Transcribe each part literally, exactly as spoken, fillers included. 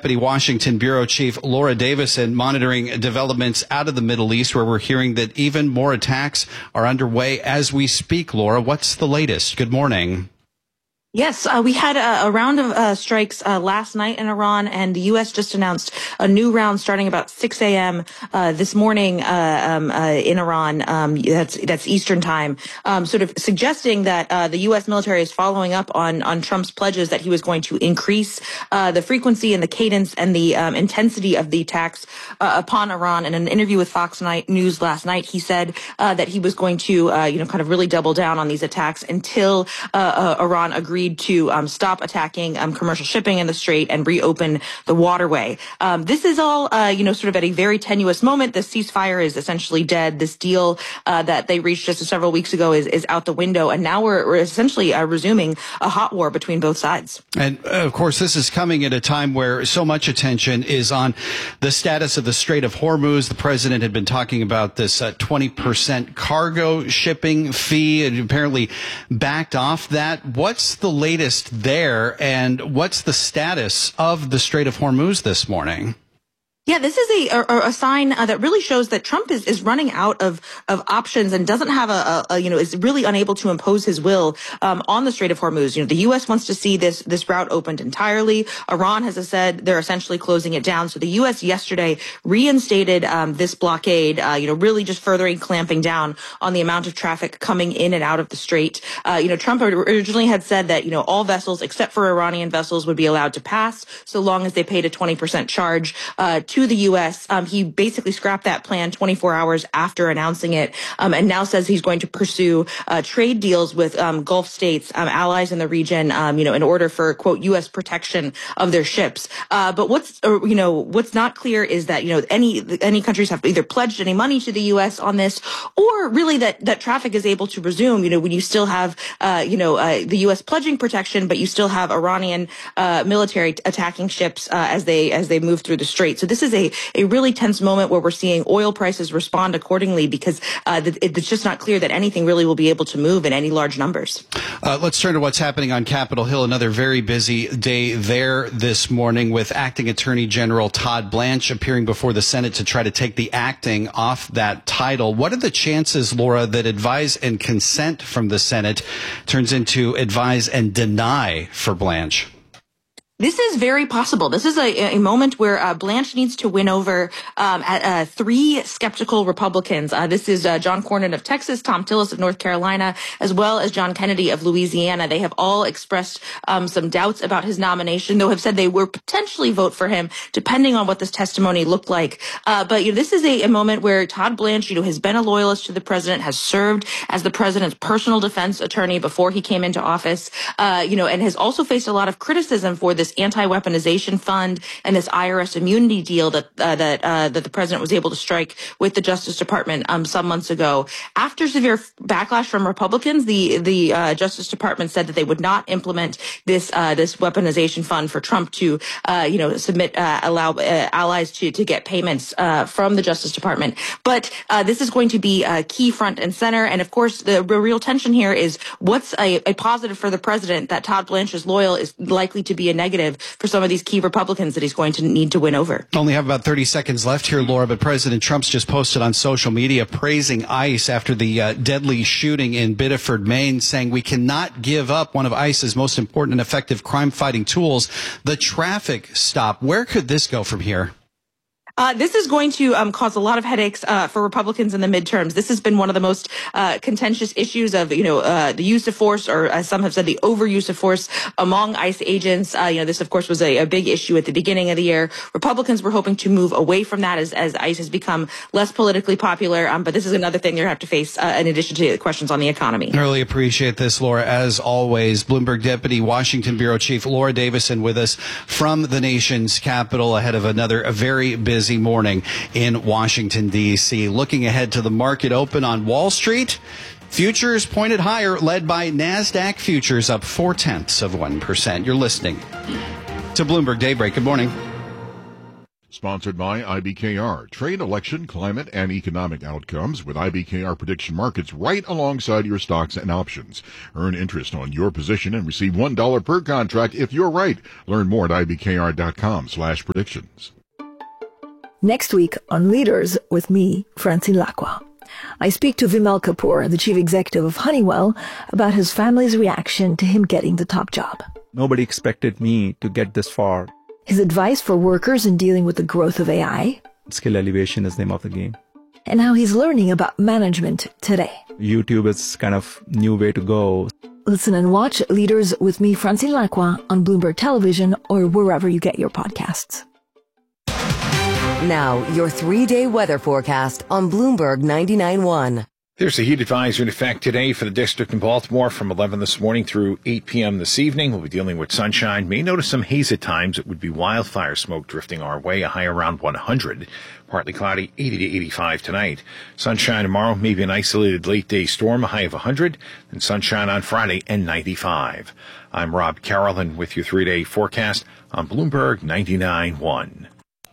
Deputy Washington Bureau Chief Laura Davison monitoring developments out of the Middle East, where we're hearing that even more attacks are underway as we speak. Laura, what's the latest? Good morning. Yes, uh, we had a, a round of uh, strikes uh, last night in Iran, and the U S just announced a new round starting about six a.m. Uh, this morning uh, um, uh, in Iran. Um, that's that's Eastern time, um, sort of suggesting that uh, the U S military is following up on on Trump's pledges that he was going to increase uh, the frequency and the cadence and the um, intensity of the attacks uh, upon Iran. In an interview with Fox News last night, he said uh, that he was going to, uh, you know, kind of really double down on these attacks until uh, uh, Iran agreed to um, stop attacking um, commercial shipping in the Strait and reopen the waterway. Um, this is all, uh, you know, sort of at a very tenuous moment. The ceasefire is essentially dead. This deal uh, that they reached just several weeks ago is, is out the window, and now we're, we're essentially uh, resuming a hot war between both sides. And uh, of course, this is coming at a time where so much attention is on the status of the Strait of Hormuz. The president had been talking about this uh, twenty percent cargo shipping fee, and apparently backed off that. What's the latest there, and what's the status of the Strait of Hormuz this morning? Yeah, this is a a, a sign uh, that really shows that Trump is, is running out of, of options and doesn't have a, a, a, you know, is really unable to impose his will um, on the Strait of Hormuz. You know, the U S wants to see this this route opened entirely. Iran has said they're essentially closing it down. So the U S yesterday reinstated um, this blockade, uh, you know, really just furthering clamping down on the amount of traffic coming in and out of the Strait. Uh, you know, Trump originally had said that, you know, all vessels except for Iranian vessels would be allowed to pass so long as they paid a twenty percent charge uh, to the U S. Um, he basically scrapped that plan twenty-four hours after announcing it, um, and now says he's going to pursue uh, trade deals with um, Gulf states, um, allies in the region, um, you know, in order for, quote, U S protection of their ships. Uh, but what's, or, you know, what's not clear is that, you know, any any countries have either pledged any money to the U S on this, or really that that traffic is able to resume. You know, when you still have, uh, you know, uh, the U S pledging protection, but you still have Iranian uh, military attacking ships uh, as they as they move through the Strait. So this is a a really tense moment where we're seeing oil prices respond accordingly, because uh, it's just not clear that anything really will be able to move in any large numbers. Uh, let's turn to what's happening on Capitol Hill. Another very busy day there this morning, with Acting Attorney General Todd Blanche appearing before the Senate to try to take the acting off that title. What are the chances, Laura, that advise and consent from the Senate turns into advise and deny for Blanche? This is very possible. This is a, a moment where uh, Blanche needs to win over um, at, uh, three skeptical Republicans. Uh, this is uh, John Cornyn of Texas, Tom Tillis of North Carolina, as well as John Kennedy of Louisiana. They have all expressed um, some doubts about his nomination, though have said they would potentially vote for him, depending on what this testimony looked like. Uh, but you know, this is a, a moment where Todd Blanche, you know, has been a loyalist to the president, has served as the president's personal defense attorney before he came into office, uh, you know, and has also faced a lot of criticism for this anti-weaponization fund and this I R S immunity deal that uh, that uh, that the president was able to strike with the Justice Department um, some months ago. After severe backlash from Republicans, the the uh, Justice Department said that they would not implement this uh, this weaponization fund for Trump to uh, you know submit uh, allow uh, allies to to get payments uh, from the Justice Department. But uh, this is going to be a key front and center, and of course the real tension here is what's a, a positive for the president that Todd Blanche is loyal is likely to be a negative for some of these key Republicans that he's going to need to win over. Only have about thirty seconds left here, Laura, but President Trump's just posted on social media praising ICE after the uh, deadly shooting in Biddeford, Maine, saying we cannot give up one of ICE's most important and effective crime-fighting tools, the traffic stop. Where could this go from here? Uh, this is going to um, cause a lot of headaches uh, for Republicans in the midterms. This has been one of the most uh, contentious issues of, you know, uh, the use of force, or as some have said, the overuse of force among ICE agents. Uh, you know, this, of course, was a, a big issue at the beginning of the year. Republicans were hoping to move away from that as, as ICE has become less politically popular. Um, but this is another thing they're going to have to face uh, in addition to the questions on the economy. I really appreciate this, Laura. As always, Bloomberg Deputy Washington Bureau Chief Laura Davison with us from the nation's capital ahead of another very busy morning in Washington, D C. Looking ahead to the market open on Wall Street, futures pointed higher, led by NASDAQ futures up four tenths of one percent. You're listening to Bloomberg Daybreak. Good morning. Sponsored by I B K R. Trade, election, climate, and economic outcomes with I B K R prediction markets right alongside your stocks and options. Earn interest on your position and receive one dollar per contract if you're right. Learn more at ibkr.com slash predictions. Next week on Leaders with me, Francine Lacqua. I speak to Vimal Kapoor, the chief executive of Honeywell, about his family's reaction to him getting the top job. Nobody expected me to get this far. His advice for workers in dealing with the growth of A I. Skill elevation is the name of the game. And how he's learning about management today. YouTube is kind of new way to go. Listen and watch Leaders with me, Francine Lacqua, on Bloomberg Television or wherever you get your podcasts. Now, your three-day weather forecast on Bloomberg ninety-nine point one. There's a heat advisory in effect today for the district in Baltimore from eleven this morning through eight p.m. this evening. We'll be dealing with sunshine. May notice some haze at times. It would be wildfire smoke drifting our way, a high around one hundred. Partly cloudy, eighty to eighty-five tonight. Sunshine tomorrow, maybe an isolated late-day storm, a high of one hundred. And sunshine on Friday and ninety-five. I'm Rob Carroll with your three-day forecast on Bloomberg ninety-nine point one.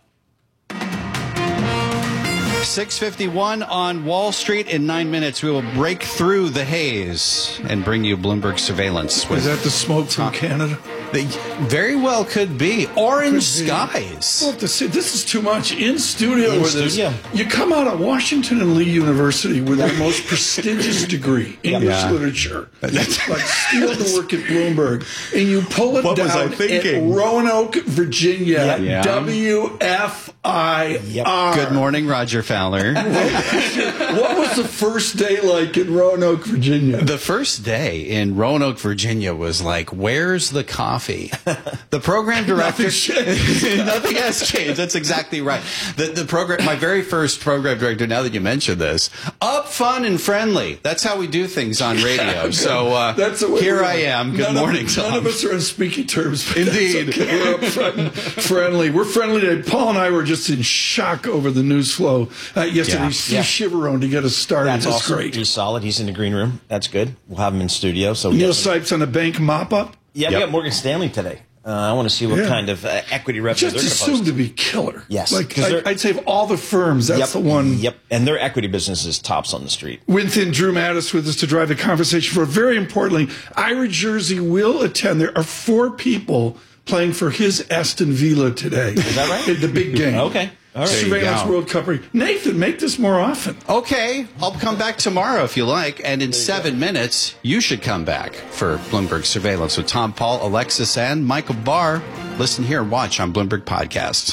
six fifty-one on Wall Street. In nine minutes, we will break through the haze and bring you Bloomberg surveillance. Is that the smoke from Canada? They very well could be. Orange Could be. skies. Well, this, this is too much. In studio In with us. studio. You come out of Washington and Lee University with the most prestigious degree, English Yeah. literature. It's like steal to work at Bloomberg. And you pull it What was I down at thinking? Roanoke, Virginia. Yeah. W F I R. Good morning, Roger Fowler. What was the first day like in Roanoke, Virginia? The first day in Roanoke, Virginia was like, where's the coffee? The program director. Nothing has changed. That's exactly right. The, the program, my very first program director, now that you mention this, up, fun, and friendly. That's how we do things on radio. So uh, That's the way here we I are. am. Good none morning, of, Tom. None of us are on speaking terms. But Indeed. That's okay. We're up front and friendly. We're friendly today. Paul and I were just in shock over the news flow uh, yesterday. Yeah. Steve Yeah. Chiverone to get us started. That's That's awesome. great. He's solid. He's in the green room. That's good. We'll have him in studio. So we Neil got some- Sipes on a bank mop-up. yeah, Yep. we got Morgan Stanley today. Uh, I want to see what Yeah. kind of uh, equity revenue Just they're going to assumed post. to be killer. Yes, Like, 'cause I, they're- I'd say of all the firms, that's yep. the one. Yep, and their equity business is tops on the street. Within Drew Mattis with us to drive the conversation for, very importantly, Ira Jersey will attend. There are four people playing for his Aston Villa today. Is that right? The big game. Okay. All right. Surveillance There you go. World Cup. Nathan, make this more often. Okay, I'll come back tomorrow if you like. And in seven minutes, you should come back for Bloomberg Surveillance with Tom Paul, Alexis, and Michael Barr. Listen here and watch on Bloomberg Podcasts.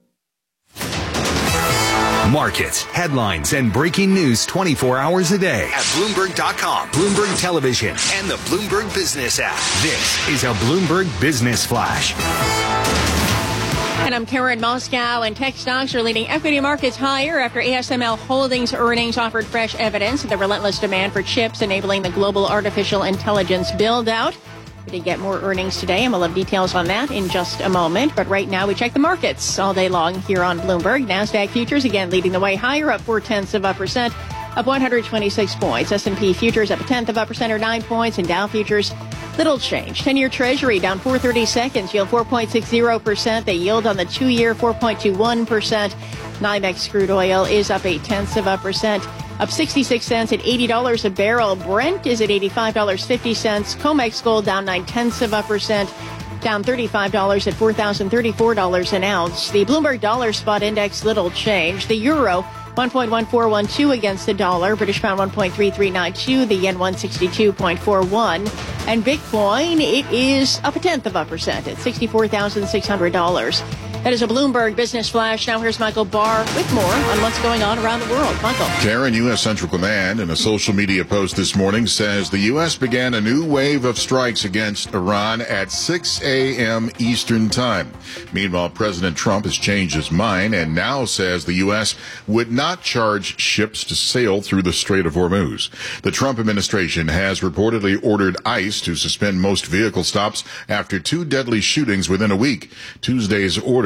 Markets, headlines, and breaking news twenty-four hours a day at Bloomberg dot com, Bloomberg Television, and the Bloomberg Business app. This is a Bloomberg Business Flash. And I'm Karen Moscow, and tech stocks are leading equity markets higher after A S M L Holdings earnings offered fresh evidence of the relentless demand for chips enabling the global artificial intelligence build-out. We did get more earnings today, and we'll have details on that in just a moment. But right now, we check the markets all day long here on Bloomberg. NASDAQ futures again leading the way higher, up four-tenths of a percent, up one hundred twenty-six points. S and P futures up a tenth of a percent or nine points, and Dow futures little change. ten-year Treasury down four thirty-seconds, yield four point six zero percent. They yield on the two-year four point two one percent. NYMEX crude oil is up eight-tenths of a percent, up sixty-six cents at eighty dollars a barrel. Brent is at eighty-five dollars and fifty cents. COMEX gold down nine-tenths of a percent, down thirty-five dollars at four thousand thirty-four dollars an ounce. The Bloomberg Dollar Spot Index little change. The euro one point one four one two against the dollar. British pound one point three three nine two. The yen one sixty-two point four one. And Bitcoin, it is up a tenth of a percent at sixty-four thousand six hundred dollars. That is a Bloomberg Business Flash. Now here's Michael Barr with more on what's going on around the world. Michael. Karen, U S Central Command in a social media post this morning says the U S began a new wave of strikes against Iran at six a.m. Eastern Time. Meanwhile, President Trump has changed his mind and now says the U S would not charge ships to sail through the Strait of Hormuz. The Trump administration has reportedly ordered ICE to suspend most vehicle stops after two deadly shootings within a week. Tuesday's order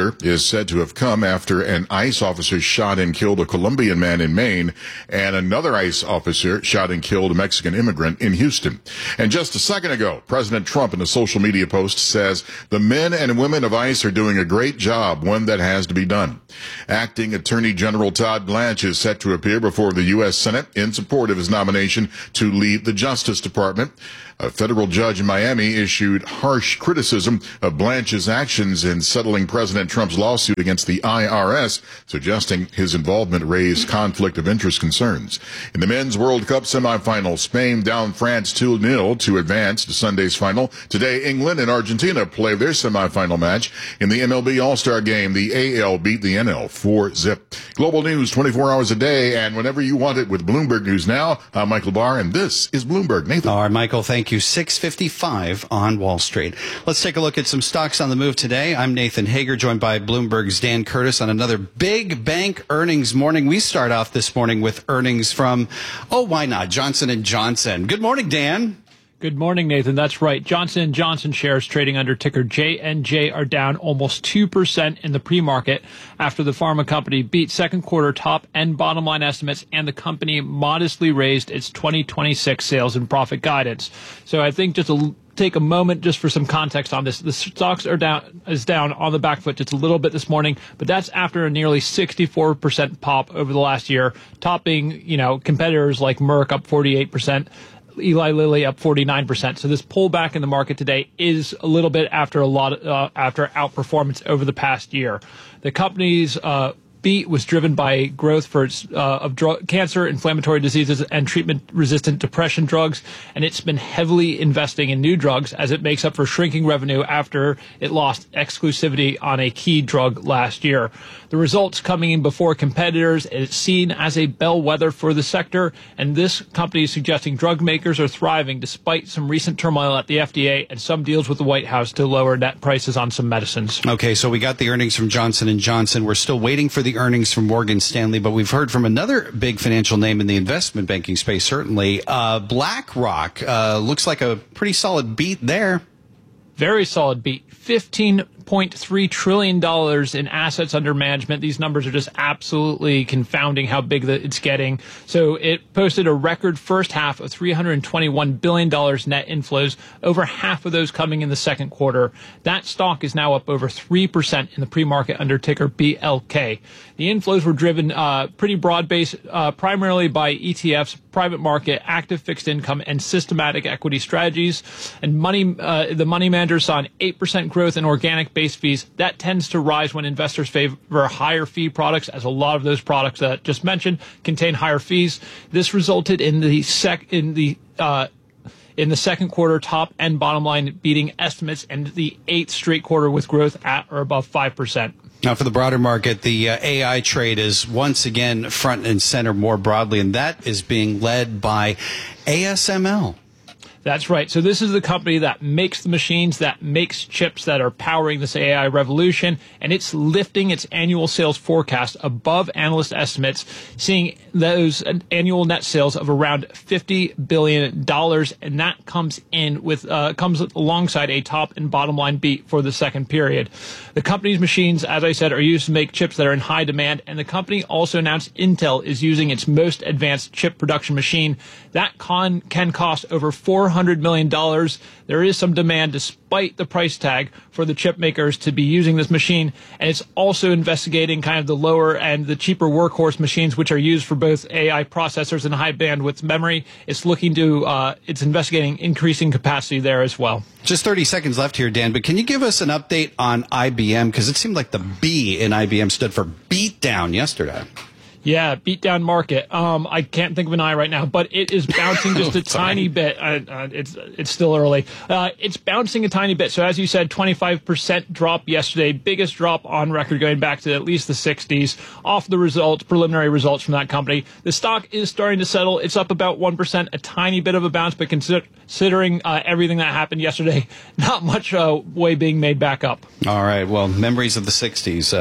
murder is said to have come after an ICE officer shot and killed a Colombian man in Maine, and another ICE officer shot and killed a Mexican immigrant in Houston. And just a second ago, President Trump in a social media post says the men and women of ICE are doing a great job, one that has to be done. Acting Attorney General Todd Blanche is set to appear before the U S Senate in support of his nomination to lead the Justice Department. A federal judge in Miami issued harsh criticism of Blanche's actions in settling President Trump's lawsuit against the I R S, suggesting his involvement raised conflict of interest concerns. In the Men's World Cup semifinal, Spain down France two nil to advance to Sunday's final. Today, England and Argentina play their semifinal match. In the M L B All-Star Game, the A L beat the N L four zip. Global news twenty-four hours a day and whenever you want it with Bloomberg News Now. I'm Michael Barr, and this is Bloomberg. Nathan. All right, Michael, thank you. six fifty-five on Wall Street. Let's take a look at some stocks on the move today. I'm Nathan Hager, joined by Bloomberg's Dan Curtis on another big bank earnings morning. We start off this morning with earnings from, oh, why not, Johnson and Johnson. Good morning, Dan. Good morning, Nathan. That's right. Johnson and Johnson shares trading under ticker J N J are down almost two percent in the pre-market after the pharma company beat second quarter top and bottom line estimates, and the company modestly raised its twenty twenty-six sales and profit guidance. So I think just to take a moment just for some context on this. The stocks are down, is down on the back foot just a little bit this morning, but that's after a nearly sixty-four percent pop over the last year, topping, you know, competitors like Merck up forty-eight percent. Eli Lilly up forty-nine percent. So this pullback in the market today is a little bit after a lot of, uh, after outperformance over the past year. The company's uh, beat was driven by growth for its uh, of drug, cancer, inflammatory diseases, and treatment-resistant depression drugs, and it's been heavily investing in new drugs as it makes up for shrinking revenue after it lost exclusivity on a key drug last year. The results coming in before competitors, it's seen as a bellwether for the sector, and this company is suggesting drug makers are thriving despite some recent turmoil at the F D A and some deals with the White House to lower net prices on some medicines. Okay, so we got the earnings from Johnson and Johnson. We're still waiting for the earnings from Morgan Stanley, but we've heard from another big financial name in the investment banking space, certainly. Uh, BlackRock uh, looks like a pretty solid beat there. Very solid beat. fifteen point three trillion dollars in assets under management. These numbers are just absolutely confounding how big the, it's getting. So it posted a record first half of three hundred twenty-one billion dollars net inflows, over half of those coming in the second quarter. That stock is now up over three percent in the pre-market under ticker B L K. The inflows were driven uh, pretty broad-based, uh, primarily by E T Fs, private market, active fixed income, and systematic equity strategies. And money, uh, the money manager saw an eight percent growth in organic base fees. That tends to rise when investors favor higher fee products, as a lot of those products that I just mentioned contain higher fees. This resulted in the sec in the uh, in the second quarter top and bottom line beating estimates, and the eighth straight quarter with growth at or above five percent. Now, for the broader market, the uh, A I trade is once again front and center more broadly, and that is being led by A S M L. That's right. So this is the company that makes the machines, that makes chips that are powering this A I revolution, and it's lifting its annual sales forecast above analyst estimates, seeing those annual net sales of around fifty billion dollars, and that comes in with uh, comes alongside a top and bottom line beat for the second period. The company's machines, as I said, are used to make chips that are in high demand, and the company also announced Intel is using its most advanced chip production machine. That con can cost over four hundred million dollars. There is some demand despite the price tag for the chip makers to be using this machine, and it's also investigating kind of the lower and the cheaper workhorse machines, which are used for both A I processors and high bandwidth memory. It's looking to, uh, it's investigating increasing capacity there as well. Just thirty seconds left here, Dan, but can you give us an update on I B M? Because it seemed like the B in I B M stood for beat down yesterday. Yeah, beat down market. Um, I can't think of an eye right now, but it is bouncing just a tiny bit. Uh, uh, it's it's still early. Uh, it's bouncing a tiny bit. So as you said, twenty-five percent drop yesterday, biggest drop on record going back to at least the sixties off the results, preliminary results from that company. The stock is starting to settle. It's up about one percent, a tiny bit of a bounce, but consider, considering uh, everything that happened yesterday, not much uh, way being made back up. All right. Well, memories of the sixties. Uh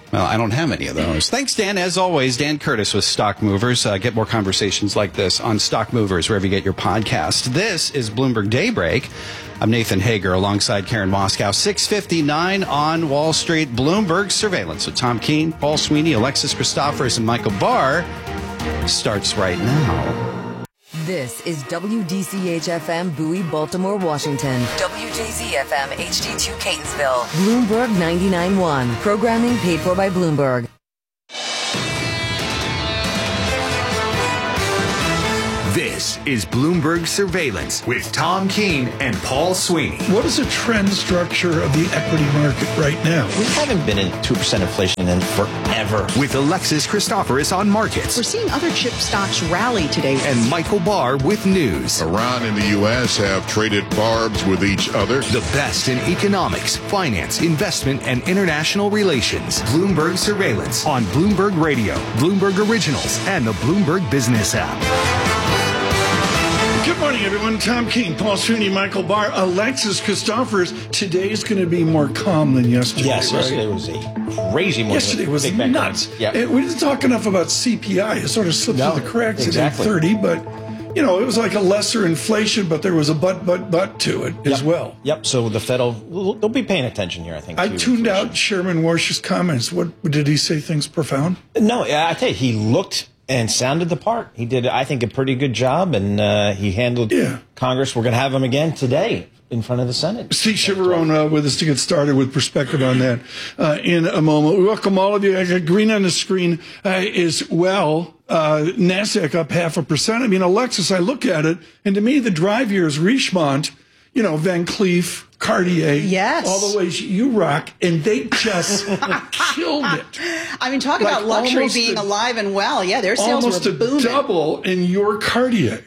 Well, I don't have any of those. Thanks, Dan. As always, Dan Curtis with Stock Movers. Uh, get more conversations like this on Stock Movers, wherever you get your podcast. This is Bloomberg Daybreak. I'm Nathan Hager alongside Karen Moscow. six fifty-nine on Wall Street. Bloomberg Surveillance with Tom Keene, Paul Sweeney, Alexis Christophers, and Michael Barr starts right now. This is W D C H F M Bowie, Baltimore, Washington. W J Z F M H D two Catonsville. Bloomberg ninety-nine point one. Programming paid for by Bloomberg. This is Bloomberg Surveillance with Tom Keene and Paul Sweeney. What is the trend structure of the equity market right now? We haven't been in two percent inflation in forever. With Alexis Christophers on markets. We're seeing other chip stocks rally today. And Michael Barr with news. Iran and the U S have traded barbs with each other. The best in economics, finance, investment, and international relations. Bloomberg Surveillance on Bloomberg Radio, Bloomberg Originals, and the Bloomberg Business app. Good morning, everyone. Tom Keene, Paul Sweeney, Michael Barr, Alexis Christophers. Today's going to be more calm than yesterday. Yes, right? yesterday was a crazy morning. Yesterday was nuts. Yeah. We didn't talk enough about C P I. It sort of slipped no, through the cracks exactly. at eight thirty, but you know, it was like a lesser inflation, but there was a but, but, but to it yep. as well. Yep. So the Fed will they'll be paying attention here, I think. I tuned inflation. out Chairman Warsh's comments. What did he say? Things profound? No, I tell you, he looked and sounded the part. He did, I think, a pretty good job, and uh, he handled yeah. Congress. We're going to have him again today in front of the Senate. Steve Chiavarone uh, with us to get started with perspective on that uh, in a moment. We welcome all of you. I got green on the screen uh, as well. Uh, NASDAQ up half a percent. I mean, Alexis, I look at it, and to me, the drive here is Richemont, you know, Van Cleef, Cartier, yes, all the ways you rock, and they just killed it. I mean, talk like about luxury being a, alive and well. Yeah, their sales almost were booming. Almost a double in your Cartier.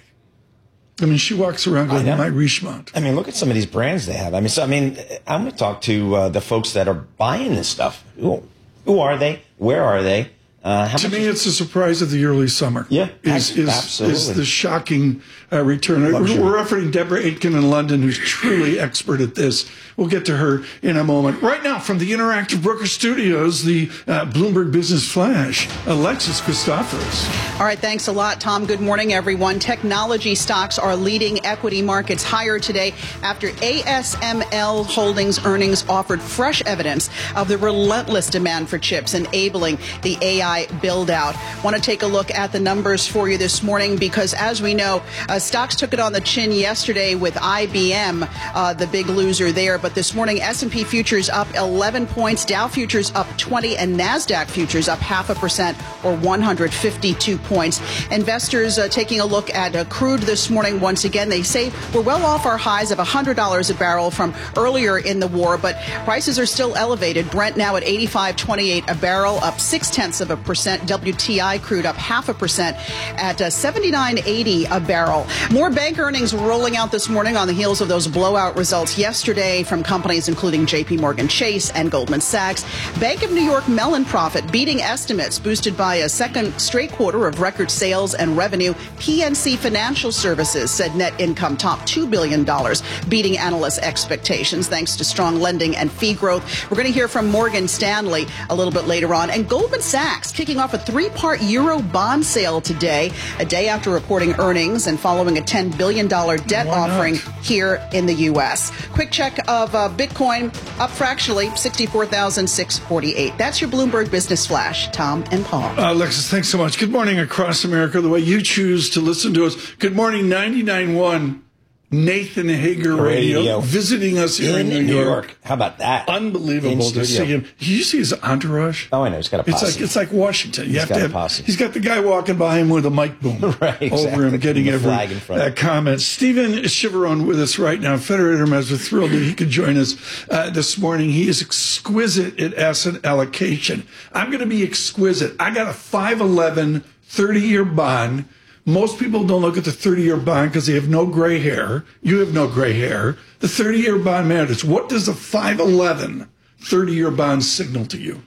I mean, she walks around going, my Richemont. I mean, look at some of these brands they have. I mean, so I mean, I'm going to talk to uh, the folks that are buying this stuff. Who, who are they? Where are they? Uh, how to much me, is- it's the surprise of the early summer. Yeah, is is, absolutely. is the shocking uh, return. Luxury. We're referencing Deborah Aitken in London, who's truly expert at this. We'll get to her in a moment. Right now, from the Interactive Broker Studios, the uh, Bloomberg Business Flash, Alexis Christophers. All right, thanks a lot, Tom. Good morning, everyone. Technology stocks are leading equity markets higher today after A S M L Holdings earnings offered fresh evidence of the relentless demand for chips enabling the A I build out. Want to take a look at the numbers for you this morning because, as we know, uh, stocks took it on the chin yesterday with I B M, uh, the big loser there. But this morning, S and P futures up eleven points, Dow futures up twenty, and NASDAQ futures up half a percent or one hundred fifty-two points. Investors uh, taking a look at uh, crude this morning. Once again, they say we're well off our highs of one hundred dollars a barrel from earlier in the war, but prices are still elevated. Brent now at eighty-five twenty-eight a barrel, up six tenths of a percent. W T I crude up half a percent at uh, seventy-nine eighty a barrel. More bank earnings rolling out this morning on the heels of those blowout results yesterday from companies including J P Morgan Chase and Goldman Sachs. Bank of New York Mellon profit beating estimates, boosted by a second straight quarter of record sales and revenue. P N C Financial Services said net income topped two billion dollars, beating analysts' expectations thanks to strong lending and fee growth. We're going to hear from Morgan Stanley a little bit later on. And Goldman Sachs kicking off a three-part euro bond sale today, a day after reporting earnings and following a ten billion dollars debt offering here in the U S. Quick check of uh, Bitcoin up fractionally, sixty-four thousand six hundred forty-eight. That's your Bloomberg Business Flash. Tom and Paul. Uh, Alexis, thanks so much. Good morning across America, the way you choose to listen to us. Good morning, ninety-nine point one Nathan Hager Radio, Radio. visiting us here in, in New, New York. York. How about that? Unbelievable to see him. Did you see his entourage? Oh, I know. He's got a posse. It's like, it's like Washington. You he's have got to a have, posse. He's got the guy walking by him with a mic boom right, exactly. over him, getting the every flag in front. Uh, comment. Stephen Chiavarone with us right now. Federated Hermes, we're thrilled that he could join us uh, this morning. He is exquisite at asset allocation. I'm going to be exquisite. I got a five eleven thirty-year bond. Most people don't look at the thirty-year bond because they have no gray hair. You have no gray hair. The thirty-year bond matters. What does a five eleven thirty-year bond signal to you?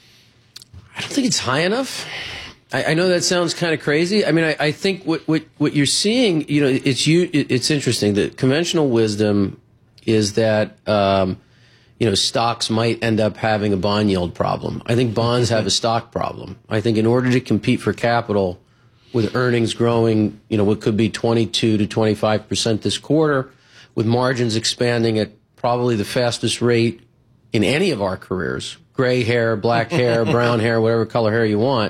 I don't think it's high enough. I, I know that sounds kind of crazy. I mean, I, I think what, what, what you're seeing, you know, it's you. It's interesting. The conventional wisdom is that um, you know, stocks might end up having a bond yield problem. I think bonds have a stock problem. I think in order to compete for capital with earnings growing, you know, what could be twenty-two to twenty-five percent this quarter, with margins expanding at probably the fastest rate in any of our careers, gray hair, black hair, brown hair, whatever color hair you want,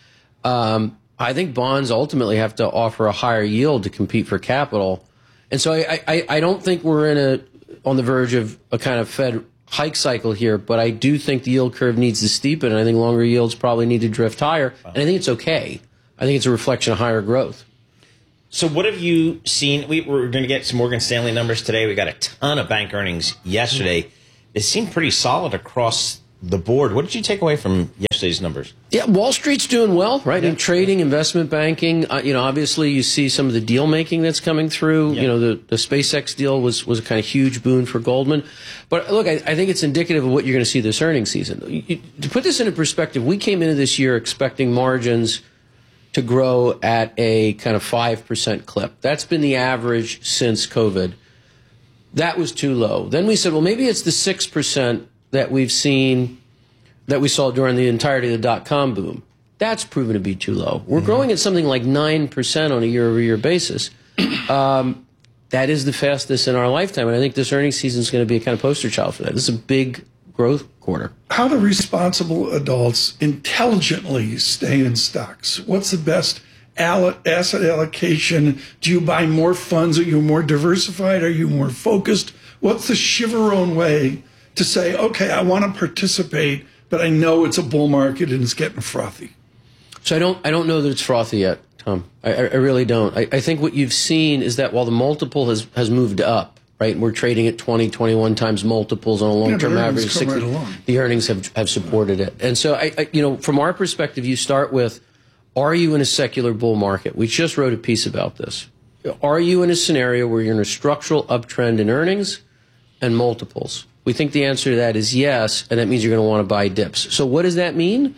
um, I think bonds ultimately have to offer a higher yield to compete for capital. And so I, I, I don't think we're in a on the verge of a kind of Fed hike cycle here, but I do think the yield curve needs to steepen, and I think longer yields probably need to drift higher, and I think it's okay. I think it's a reflection of higher growth. So what have you seen? We, we're going to get some Morgan Stanley numbers today. We got a ton of bank earnings yesterday. It seemed pretty solid across the board. What did you take away from yesterday's numbers? Yeah, Wall Street's doing well, right? Yeah. In trading, investment banking, uh, you know, obviously you see some of the deal making that's coming through. Yeah. You know, the, the SpaceX deal was, was a kind of huge boon for Goldman. But look, I, I think it's indicative of what you're going to see this earnings season. You, you, to put this into perspective, we came into this year expecting margins to grow at a kind of five percent clip. That's been the average since COVID. That was too low. Then we said, well, maybe it's the six percent that we've seen, that we saw during the entirety of the dot-com boom. That's proven to be too low. We're mm-hmm. growing at something like nine percent on a year-over-year basis. Um, that is the fastest in our lifetime, and I think this earnings season is going to be a kind of poster child for that. This is a big growth quarter. How do responsible adults intelligently stay in stocks? What's the best asset allocation? Do you buy more funds? Are you more diversified? Are you more focused? What's the Chivarone way to say, okay, I want to participate, but I know it's a bull market and it's getting frothy? So I don't, I don't know that it's frothy yet, Tom. I, I really don't. I, I think what you've seen is that while the multiple has, has moved up, right, we're trading at twenty, twenty-one times multiples on a long-term yeah, average. sixty, right the earnings have, have supported it. And so, I, I, you know, from our perspective, you start with, are you in a secular bull market? We just wrote a piece about this. Are you in a scenario where you're in a structural uptrend in earnings and multiples? We think the answer to that is yes, and that means you're going to want to buy dips. So what does that mean?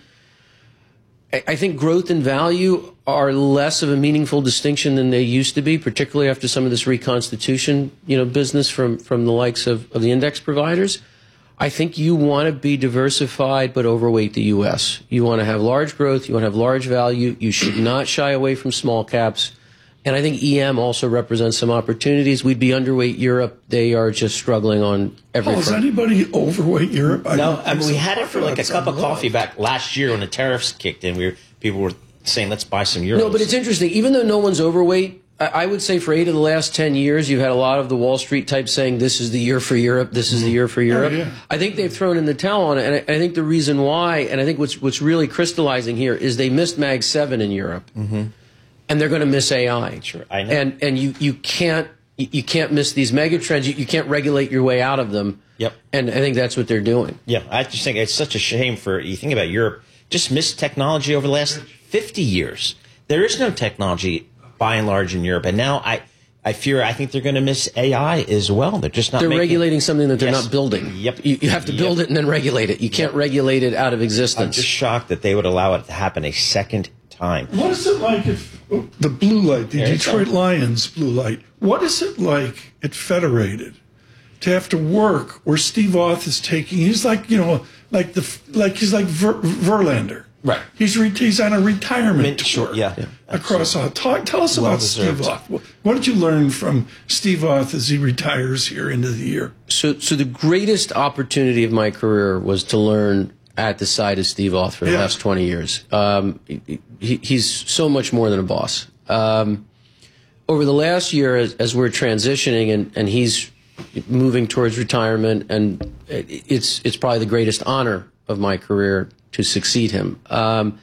I think growth and value are less of a meaningful distinction than they used to be, particularly after some of this reconstitution, you know, business from, from the likes of, of the index providers. I think you want to be diversified but overweight the U S. You want to have large growth. You want to have large value. You should not shy away from small caps. And I think E M also represents some opportunities. We'd be underweight Europe. They are just struggling on every oh, front. Is anybody overweight Europe? I no, I mean, we had it for like a cup of coffee back last year when the tariffs kicked in. We were, people were saying, let's buy some euros. No, but it's interesting. Even though no one's overweight, I would say for eight of the last ten years, you've had a lot of the Wall Street types saying this is the year for Europe, this is the year for Europe. Oh, yeah. I think they've thrown in the towel on it, and I, I think the reason why, and I think what's what's really crystallizing here is they missed Mag seven in Europe, mm-hmm. and they're going to miss A I. Sure, I know. And and you you can't you can't miss these mega trends. You, you can't regulate your way out of them. Yep. And I think that's what they're doing. Yeah, I just think it's such a shame for you think about Europe. Just missed technology over the last fifty years. There is no technology by and large in Europe, and now I, I fear I think they're going to miss A I as well. They're just not. They're making, regulating something that they're yes. not building. Yep. You, you have to build yep. it and then regulate it. You can't yep. regulate it out of existence. I'm just shocked that they would allow it to happen a second time. What is it like if oh, the blue light, the there Detroit Lions blue light? What is it like at Federated to have to work where Steve Auth is taking? He's like you know, like the like he's like Ver, Verlander. Right. He's re- he's on a retirement Mint, tour sure, yeah, yeah, across all. Talk, tell us well about deserved. Steve Auth. What did you learn from Steve Auth as he retires here into the year? So, so the greatest opportunity of my career was to learn at the side of Steve Auth for the yeah. last twenty years. Um, he, he's so much more than a boss. Um, over the last year, as, as we're transitioning and, and he's moving towards retirement, and it's it's probably the greatest honor of my career to succeed him. Um,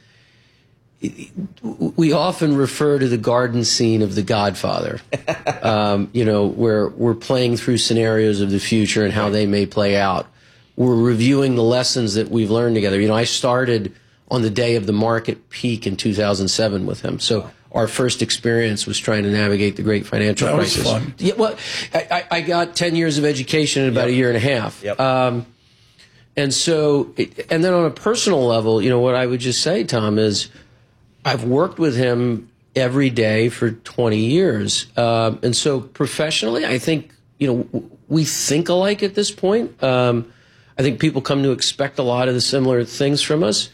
we often refer to the garden scene of The Godfather, um, you know, where we're playing through scenarios of the future and how they may play out. We're reviewing the lessons that we've learned together. You know, I started on the day of the market peak in two thousand seven with him. So our first experience was trying to navigate the great financial that crisis. Was fun. Yeah, well, I, I got ten years of education in about yep. a year and a half. Yep. Um, And so, and then on a personal level, you know, what I would just say, Tom, is I've worked with him every day for twenty years. Um, and so professionally, I think, you know, we think alike at this point. Um, I think people come to expect a lot of the similar things from us.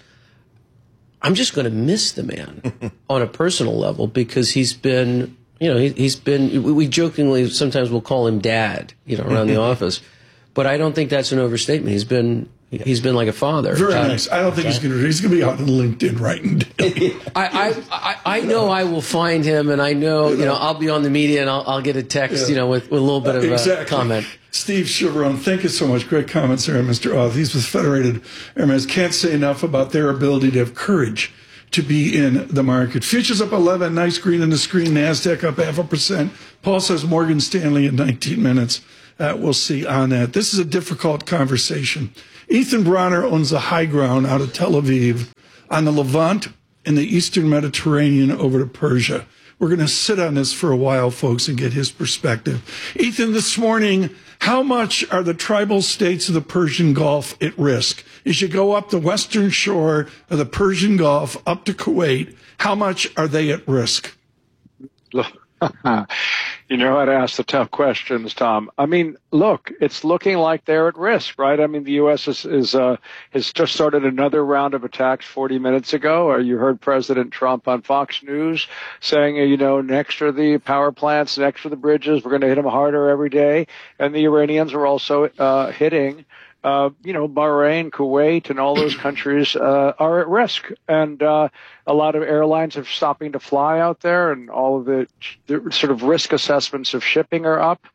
I'm just going to miss the man on a personal level because he's been, you know, he, he's been, we jokingly sometimes we'll call him dad, you know, around the office. But I don't think that's an overstatement. He's been, he's been like a father. Very uh, nice. I don't think he's going to, he's going to be out on LinkedIn writing daily. I, I, I, I know I will find him, and I know, you know, I'll be on the media and I'll, I'll get a text, yeah. you know, with, with a little bit of exactly. a comment. Steve Chiavarone, thank you so much. Great comments there, Mister Oth. He's with Federated Airlines. Can't say enough about their ability to have courage to be in the market. Futures up eleven, nice green on the screen. NASDAQ up half a percent. Paul says Morgan Stanley in nineteen minutes. Uh, we'll see on that. This is a difficult conversation. Ethan Bronner owns the high ground out of Tel Aviv on the Levant and the Eastern Mediterranean over to Persia. We're going to sit on this for a while, folks, and get his perspective. Ethan, this morning, how much are the tribal states of the Persian Gulf at risk? As you go up the western shore of the Persian Gulf up to Kuwait, how much are they at risk? Look, you know how to ask the tough questions, Tom. I mean, look, it's looking like they're at risk, right? I mean, the U S is, is uh, has just started another round of attacks forty minutes ago. Or you heard President Trump on Fox News saying, you know, next are the power plants, next are the bridges. We're going to hit them harder every day. And the Iranians are also uh, hitting. Uh, you know, Bahrain, Kuwait, and all those countries uh, are at risk. And uh, a lot of airlines are stopping to fly out there, and all of the, the sort of risk assessments of shipping are up.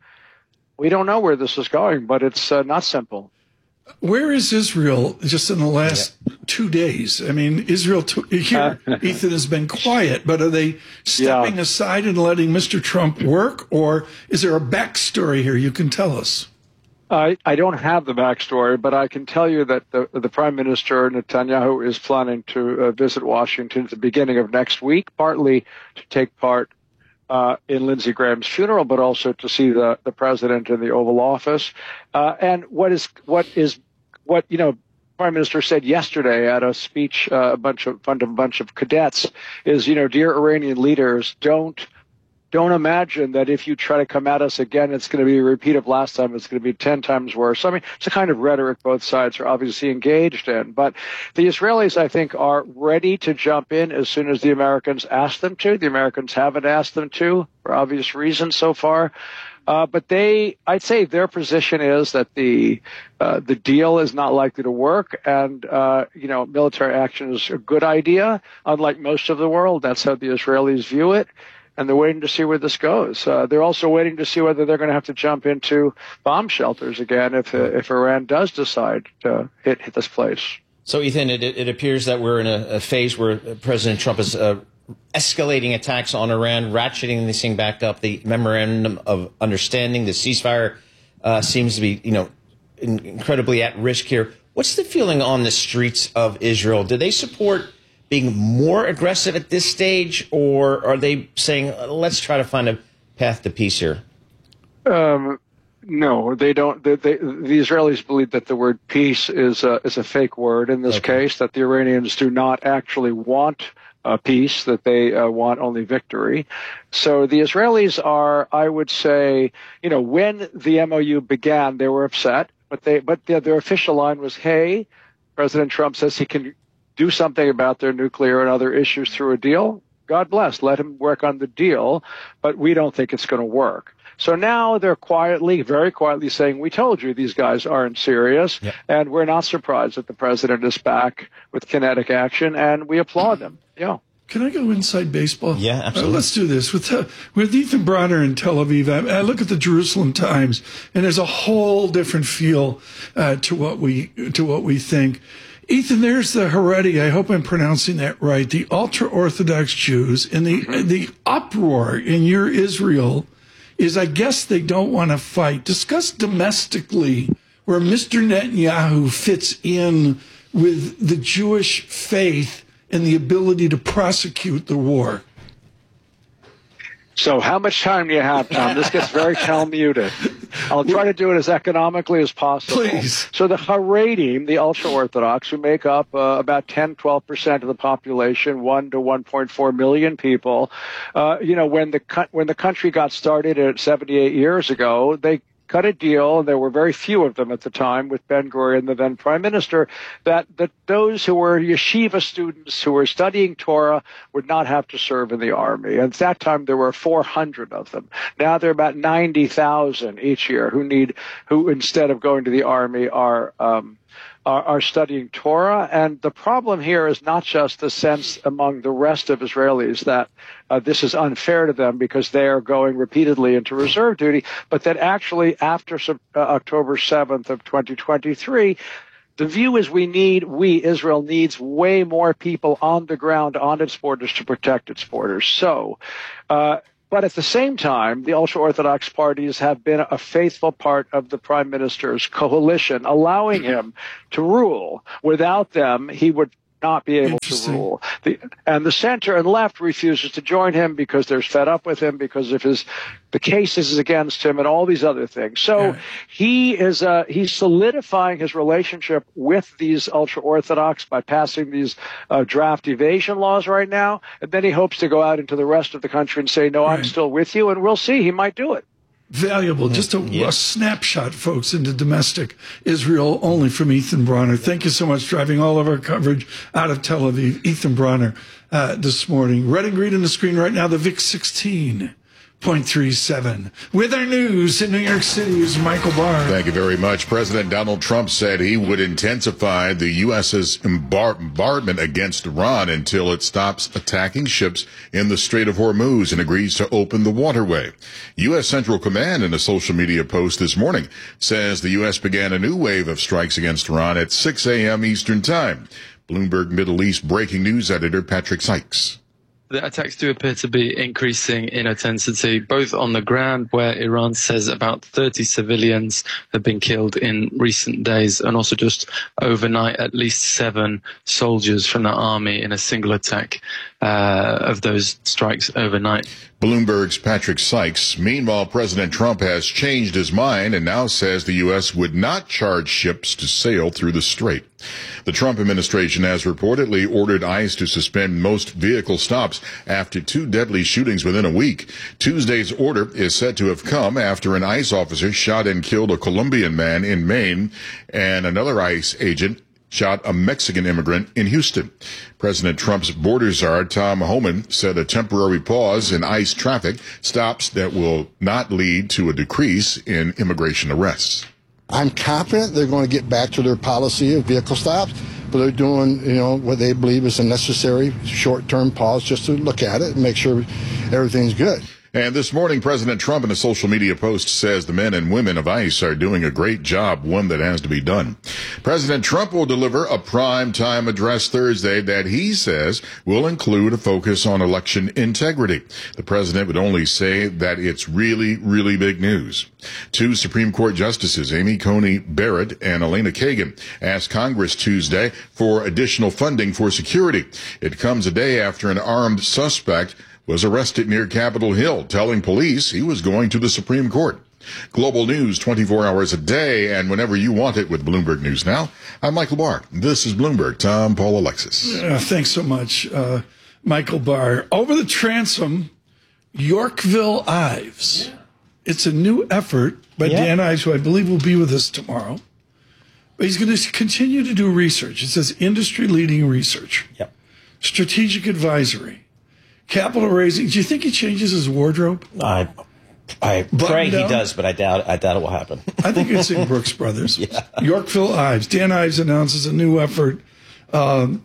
We don't know where this is going, but it's uh, not simple. Where is Israel just in the last yeah. two days? I mean, Israel t- here, Ethan, has been quiet, but are they stepping yeah. aside and letting Mister Trump work, or is there a backstory here you can tell us? I, I don't have the backstory, but I can tell you that the, the Prime Minister Netanyahu is planning to uh, visit Washington at the beginning of next week, partly to take part uh, in Lindsey Graham's funeral, but also to see the, the president in the Oval Office. Uh, and what is what is what you know, Prime Minister said yesterday at a speech, uh, a bunch of a bunch of cadets, is, you know, dear Iranian leaders, don't. Don't imagine that if you try to come at us again, it's going to be a repeat of last time. It's going to be ten times worse. I mean, it's a kind of rhetoric both sides are obviously engaged in. But the Israelis, I think, are ready to jump in as soon as the Americans ask them to. The Americans haven't asked them to for obvious reasons so far. Uh, but they, I'd say their position is that the uh, the deal is not likely to work, and uh, you know, military action is a good idea. Unlike most of the world, that's how the Israelis view it. And they're waiting to see where this goes. Uh, they're also waiting to see whether they're going to have to jump into bomb shelters again if uh, if Iran does decide to hit, hit this place. So, Ethan, it, it appears that we're in a, a phase where President Trump is uh, escalating attacks on Iran, ratcheting this thing back up. The memorandum of understanding, the ceasefire, uh, seems to be, you know, in, incredibly at risk here. What's the feeling on the streets of Israel? Do they support being more aggressive at this stage, or are they saying, let's try to find a path to peace here? Um, no, they don't. They, they, the Israelis believe that the word peace is a, is a fake word in this okay. case, that the Iranians do not actually want uh, peace, that they uh, want only victory. So the Israelis are, I would say, you know, when the M O U began, they were upset, but they, but the, their official line was, hey, President Trump says he can do something about their nuclear and other issues through a deal. God bless, let him work on the deal, but we don't think it's going to work. So now they're quietly, very quietly saying, we told you these guys aren't serious, yep. and we're not surprised that the president is back with kinetic action, and we applaud them. Yeah. Can I go inside baseball? Yeah, absolutely. Uh, let's do this. With uh, with Ethan Bronner in Tel Aviv, I, I look at the Jerusalem Times, and there's a whole different feel uh, to what we to what we think. Ethan, there's the Haredi, I hope I'm pronouncing that right, the ultra-Orthodox Jews, and the mm-hmm. the uproar in your Israel is, I guess they don't want to fight. Discuss domestically where Mister Netanyahu fits in with the Jewish faith and the ability to prosecute the war. So how much time do you have, Tom? This gets very Talmudic. I'll try to do it as economically as possible. Please. So the Haredim, the ultra-Orthodox, who make up uh, about ten, twelve percent of the population, one to one point four million people, uh, you know, when the when the country got started at seventy-eight years ago, they cut a deal, and there were very few of them at the time with Ben-Gurion, the then prime minister, that, that those who were yeshiva students who were studying Torah would not have to serve in the army. And at that time, there were four hundred of them. Now there are about ninety thousand each year who need, who instead of going to the army are, um, Are, are studying Torah. And the problem here is not just the sense among the rest of Israelis that uh, this is unfair to them because they are going repeatedly into reserve duty, but that actually after uh, October seventh of twenty twenty-three, the view is we need, we, Israel, needs way more people on the ground on its borders to protect its borders. So, uh, But at the same time, the ultra-Orthodox parties have been a faithful part of the prime minister's coalition, allowing him to rule. Without them, he would not be able to rule. The, and the center and left refuses to join him because they're fed up with him because of his the cases against him and all these other things. So yeah. he is uh, he's solidifying his relationship with these ultra-Orthodox by passing these uh, draft evasion laws right now. And then he hopes to go out into the rest of the country and say, no, right. I'm still with you. And we'll see. He might do it. Valuable. Just a, yeah. a snapshot, folks, into domestic Israel, only from Ethan Bronner. Thank you so much, driving all of our coverage out of Tel Aviv. Ethan Bronner uh, this morning. Red and green on the screen right now, the V I X sixteen point three seven. With our news in New York City is Michael Barr. Thank you very much. President Donald Trump said he would intensify the U S's bombardment against Iran until it stops attacking ships in the Strait of Hormuz and agrees to open the waterway. U S Central Command, in a social media post this morning, says the U S began a new wave of strikes against Iran at six a.m. Eastern Time. Bloomberg Middle East breaking news editor Patrick Sykes. The attacks do appear to be increasing in intensity, both on the ground, where Iran says about thirty civilians have been killed in recent days, and also just overnight, at least seven soldiers from the army in a single attack uh, of those strikes overnight. Bloomberg's Patrick Sykes. Meanwhile, President Trump has changed his mind and now says the U S would not charge ships to sail through the strait. The Trump administration has reportedly ordered ICE to suspend most vehicle stops after two deadly shootings within a week. Tuesday's order is said to have come after an ICE officer shot and killed a Colombian man in Maine and another ICE agent shot a Mexican immigrant in Houston. President Trump's border czar, Tom Homan, said a temporary pause in ICE traffic stops that will not lead to a decrease in immigration arrests. I'm confident they're going to get back to their policy of vehicle stops, but they're doing, you know, what they believe is a necessary short-term pause just to look at it and make sure everything's good. And this morning, President Trump in a social media post says the men and women of ICE are doing a great job, one that has to be done. President Trump will deliver a prime-time address Thursday that he says will include a focus on election integrity. The president would only say that it's really, really big news. Two Supreme Court justices, Amy Coney Barrett and Elena Kagan, asked Congress Tuesday for additional funding for security. It comes a day after an armed suspect was arrested near Capitol Hill, telling police he was going to the Supreme Court. Global news twenty-four hours a day and whenever you want it with Bloomberg News Now. I'm Michael Barr. This is Bloomberg. Tom, Paul, Alexis. Uh, thanks so much, uh, Michael Barr. Over the transom, Yorkville Ives. It's a new effort by yeah. Dan Ives, who I believe will be with us tomorrow. But he's going to continue to do research. It says industry-leading research. Yep. Strategic advisory. Capital raising. Do you think he changes his wardrobe? I, I pray he does, but I doubt. I doubt it will happen. I think it's in Brooks Brothers. Yeah. Yorkville Ives. Dan Ives announces a new effort. Um,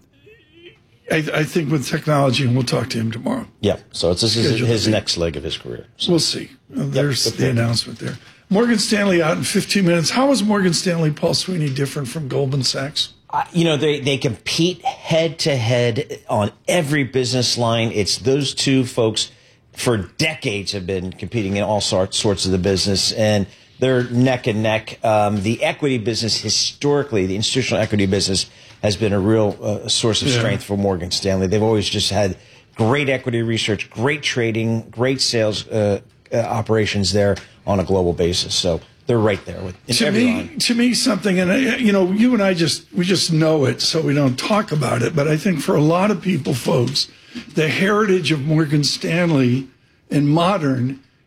I, I think with technology, and we'll talk to him tomorrow. Yeah. So it's this is his next leg of his career. So. We'll see. Uh, there's yep, the announcement there. Morgan Stanley out in fifteen minutes. How is Morgan Stanley, Paul Sweeney, different from Goldman Sachs? Uh, you know, they, they compete head to head on every business line. It's those two folks for decades have been competing in all sorts, sorts of the business, and they're neck and neck. Um, the equity business, historically, the institutional equity business has been a real uh, source of strength yeah. for Morgan Stanley. They've always just had great equity research, great trading, great sales uh, uh, operations there on a global basis. So they're right there with in to every me. line. To me, something, and I, you know, you and I just we just know it, so we don't talk about it. But I think for a lot of people, folks, the heritage of Morgan Stanley in modern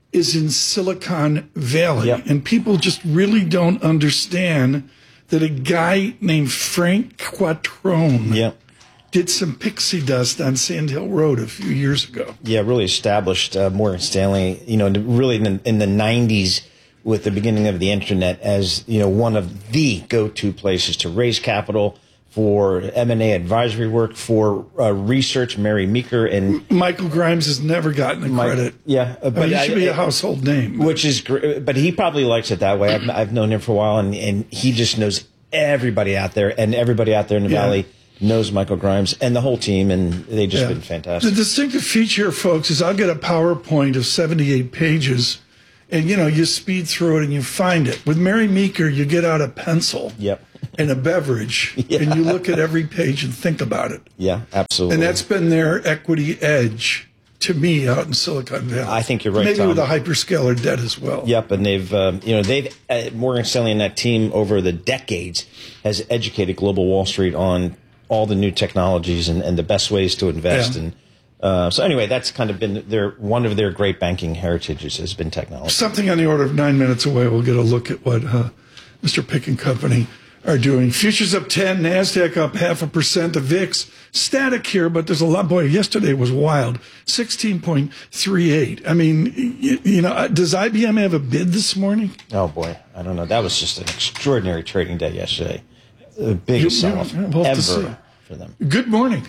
is in Silicon Valley. Yep. And people just really don't understand that a guy named Frank Quattrone Yep. did some pixie dust on Sand Hill Road a few years ago. Yeah, really established uh, Morgan Stanley, you know, really in the, in the nineties with the beginning of the internet as, you know, one of the go-to places to raise capital for M and A advisory work, for uh, research. Mary Meeker and Michael Grimes has never gotten the Mike, credit. Yeah, uh, but I mean, he I, should be I, a household name. Which is great, but he probably likes it that way. I've, I've known him for a while, and, and he just knows everybody out there, and everybody out there in the Yeah. Valley knows Michael Grimes and the whole team, and they've just Yeah. been fantastic. The distinctive feature, folks, is I'll get a PowerPoint of seventy-eight pages, and, you know, you speed through it and you find it. With Mary Meeker, you get out a pencil Yep. and a beverage, Yeah. and you look at every page and think about it. Yeah, absolutely. And that's been their equity edge to me out in Silicon Valley. I think you're right, Maybe Tom. with the hyperscaler debt as well. Yep, and they've, um, you know, they've uh, Morgan Stanley and that team over the decades has educated global Wall Street on all the new technologies and, and the best ways to invest. Yeah. And uh, so, anyway, that's kind of been their one of their great banking heritages has been technology. Something on the order of nine minutes away, we'll get a look at what uh, Mister Pick and Company are doing. Futures up ten, NASDAQ up half a percent. The V I X static here, but there's a lot. Boy, yesterday was wild. sixteen point three eight. I mean, you, you know, does I B M have a bid this morning? Oh, boy. I don't know. That was just an extraordinary trading day yesterday. The biggest You- sell-off you- we'll have to ever see. for them. Good morning.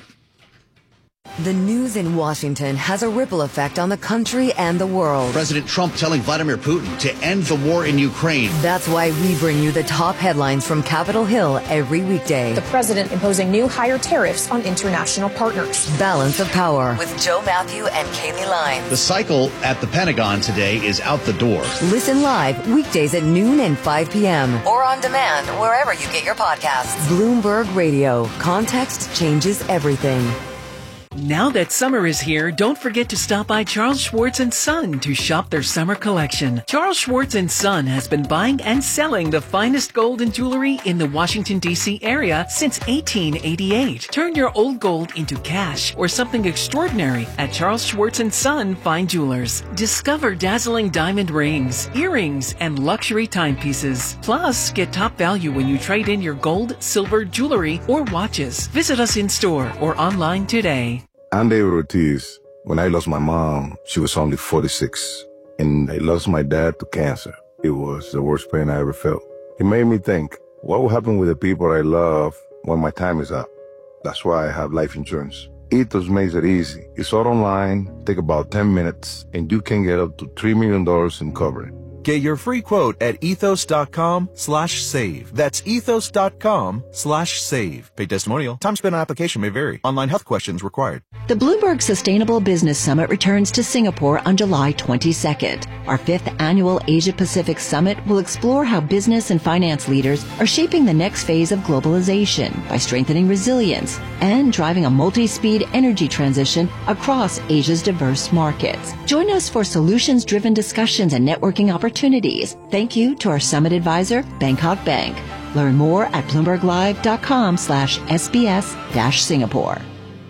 The news in Washington has a ripple effect on the country and the world. President Trump telling Vladimir Putin to end the war in Ukraine. That's why we bring you the top headlines from Capitol Hill every weekday. The president imposing new higher tariffs on international partners. Balance of Power with Joe Matthew and Kaylee Lyons. The cycle at the Pentagon today is out the door. Listen live weekdays at noon and five p.m. or on demand wherever you get your podcasts. Bloomberg Radio. Context changes everything. Now that summer is here, don't forget to stop by Charles Schwartz and Son to shop their summer collection. Charles Schwartz and Son has been buying and selling the finest gold and jewelry in the Washington, D C area since eighteen eighty-eight. Turn your old gold into cash or something extraordinary at Charles Schwartz and Son Fine Jewelers. Discover dazzling diamond rings, earrings, and luxury timepieces. Plus, get top value when you trade in your gold, silver, jewelry, or watches. Visit us in store or online today. I'm David Ortiz. When I lost my mom, she was only forty-six. And I lost my dad to cancer. It was the worst pain I ever felt. It made me think, what will happen with the people I love when my time is up? That's why I have life insurance. Ethos makes it easy. It's all online, take about ten minutes, and you can get up to three million dollars in coverage. Get your free quote at ethos.com slash save. That's ethos.com slash save. Paid testimonial. Time spent on application may vary. Online health questions required. The Bloomberg Sustainable Business Summit returns to Singapore on July twenty-second. Our fifth annual Asia-Pacific Summit will explore how business and finance leaders are shaping the next phase of globalization by strengthening resilience and driving a multi-speed energy transition across Asia's diverse markets. Join us for solutions-driven discussions and networking opportunities. Thank you to our summit advisor, Bangkok Bank. Learn more at bloomberglive.com slash SBS dash Singapore.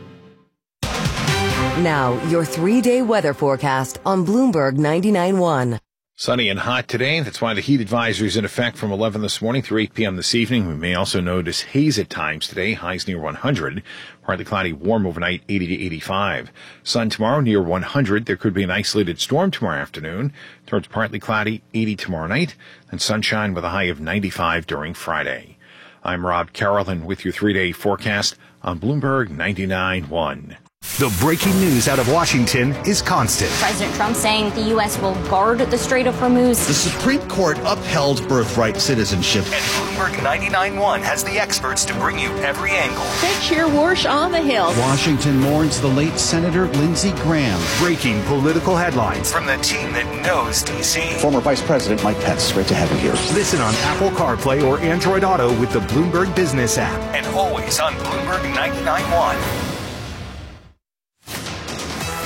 Now, your three-day weather forecast on Bloomberg ninety-nine point one. Sunny and hot today. That's why the heat advisory is in effect from eleven this morning through eight p.m. this evening. We may also notice haze at times today. Highs near one hundred. Partly cloudy, warm overnight, eighty to eighty-five. Sun tomorrow near one hundred. There could be an isolated storm tomorrow afternoon. Turns partly cloudy, eighty tomorrow night. And sunshine with a high of ninety-five during Friday. I'm Rob Carrollton with your three-day forecast on Bloomberg ninety-nine point one. The breaking news out of Washington is constant. President Trump saying the U S will guard the Strait of Hormuz. The Supreme Court upheld birthright citizenship. And Bloomberg ninety-nine point one has the experts to bring you every angle. Take Chair Warsh on the Hill. Washington mourns the late Senator Lindsey Graham. Breaking political headlines from the team that knows D C. Former Vice President Mike Pence, great to have you here. Listen on Apple CarPlay or Android Auto with the Bloomberg Business app. And always on Bloomberg ninety-nine point one.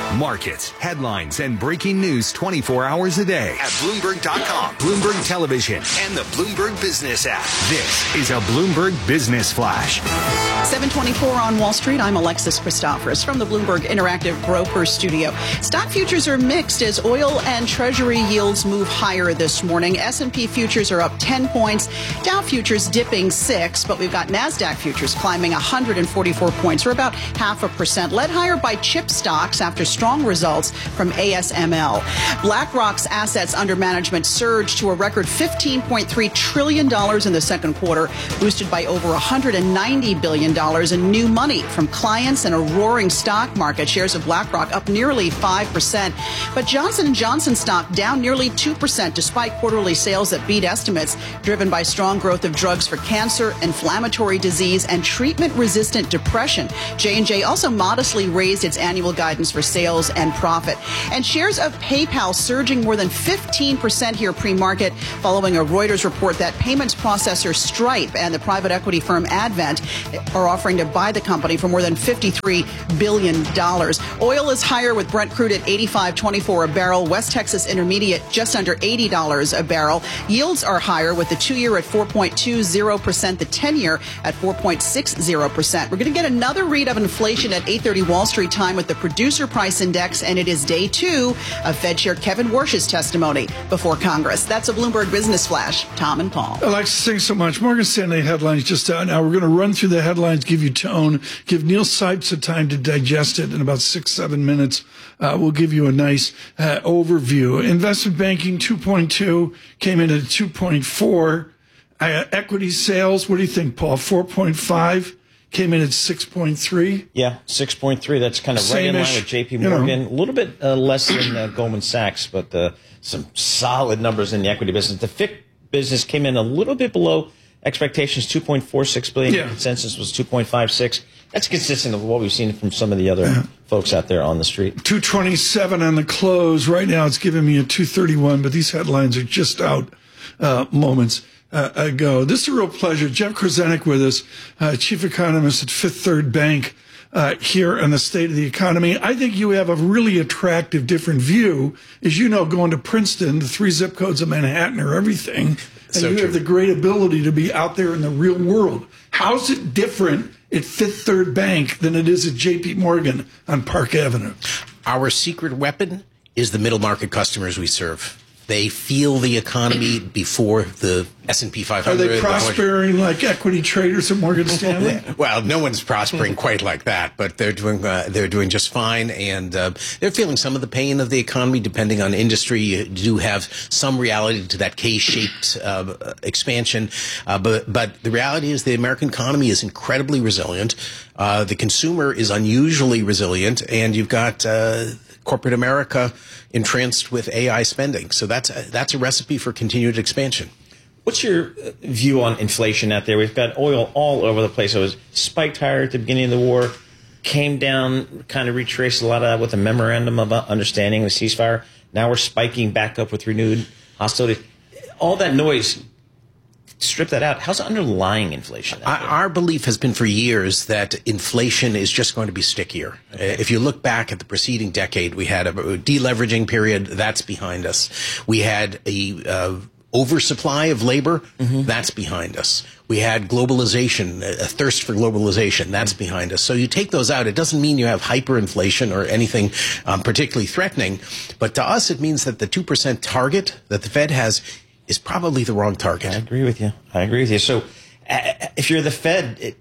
Markets, headlines, and breaking news twenty-four hours a day at Bloomberg dot com, Bloomberg Television, and the Bloomberg Business app. This is a Bloomberg Business Flash. seven twenty-four on Wall Street. I'm Alexis Christophorus from the Bloomberg Interactive Broker Studio. Stock futures are mixed as oil and Treasury yields move higher this morning. S and P futures are up ten points. Dow futures dipping six, but we've got NASDAQ futures climbing one hundred forty-four points, or about half a percent, led higher by chip stocks after strong results from A S M L. BlackRock's assets under management surged to a record fifteen point three trillion dollars in the second quarter, boosted by over one hundred ninety billion dollars in new money from clients and a roaring stock market. Shares of BlackRock up nearly five percent. But Johnson and Johnson stock down nearly two percent despite quarterly sales that beat estimates, driven by strong growth of drugs for cancer, inflammatory disease, and treatment-resistant depression. J and J also modestly raised its annual guidance for sales and profit. And shares of PayPal surging more than fifteen percent here pre-market, following a Reuters report that payments processor Stripe and the private equity firm Advent are offering to buy the company for more than fifty-three billion dollars. Oil is higher with Brent crude at eighty-five twenty-four a barrel. West Texas Intermediate just under eighty dollars a barrel. Yields are higher with the two-year at four point two zero percent, the ten-year at four point six zero percent. We're going to get another read of inflation at eight thirty Wall Street time with the Producer Price Index, and it is day two of Fed Chair Kevin Warsh's testimony before Congress. That's a Bloomberg Business Flash. Tom and Paul. Alexis, thanks so much. Morgan Stanley headlines just out now. We're going to run through the headlines, give you tone, give Neil Sipes a time to digest it in about six, seven minutes. Uh, we'll give you a nice uh, overview. Investment banking two point two came in at two point four. Uh, equity sales, what do you think, Paul? four point five came in at six point three. Yeah, six point three. That's kind of right in line with J P Morgan. You know. A little bit uh, less than uh, Goldman Sachs, but uh, some solid numbers in the equity business. The F I C business came in a little bit below expectations, two point four six billion dollars. Yeah. The consensus was two point five six. That's consistent with what we've seen from some of the other yeah. folks out there on the street. two twenty-seven on the close. Right now it's giving me a two thirty-one, but these headlines are just out uh, moments uh, ago. This is a real pleasure. Jeff Krasanik with us, uh, chief economist at Fifth Third Bank, uh, here on the state of the economy. I think you have a really attractive, different view. As you know, going to Princeton, the three zip codes of Manhattan are everything. And so you true. have the great ability to be out there in the real world. How's it different at Fifth Third Bank than it is at J P Morgan on Park Avenue? Our secret weapon is the middle market customers we serve. They feel the economy before the S and P five hundred. Are they prospering like equity traders at Morgan Stanley? Well, no one's prospering quite like that, but they're doing uh, they're doing just fine, and uh, they're feeling some of the pain of the economy. Depending on industry, you do have some reality to that K-shaped uh, expansion, uh, but but the reality is the American economy is incredibly resilient. Uh, the consumer is unusually resilient, and you've got uh, corporate America entranced with A I spending. So that's a, that's a recipe for continued expansion. What's your view on inflation out there? We've got oil all over the place. It was spiked higher at the beginning of the war, came down, kind of retraced a lot of that with a memorandum of understanding, the ceasefire. Now we're spiking back up with renewed hostility. All that noise, strip that out. How's underlying inflation? Our, our belief has been for years that inflation is just going to be stickier. Okay. If you look back at the preceding decade, we had a deleveraging period. That's behind us. We had a uh, oversupply of labor. Mm-hmm. That's behind us. We had globalization, a thirst for globalization. That's behind us. So you take those out. It doesn't mean you have hyperinflation or anything um, particularly threatening. But to us, it means that the two percent target that the Fed has is probably the wrong target. I agree with you. I agree with you. So uh, if you're the Fed, it,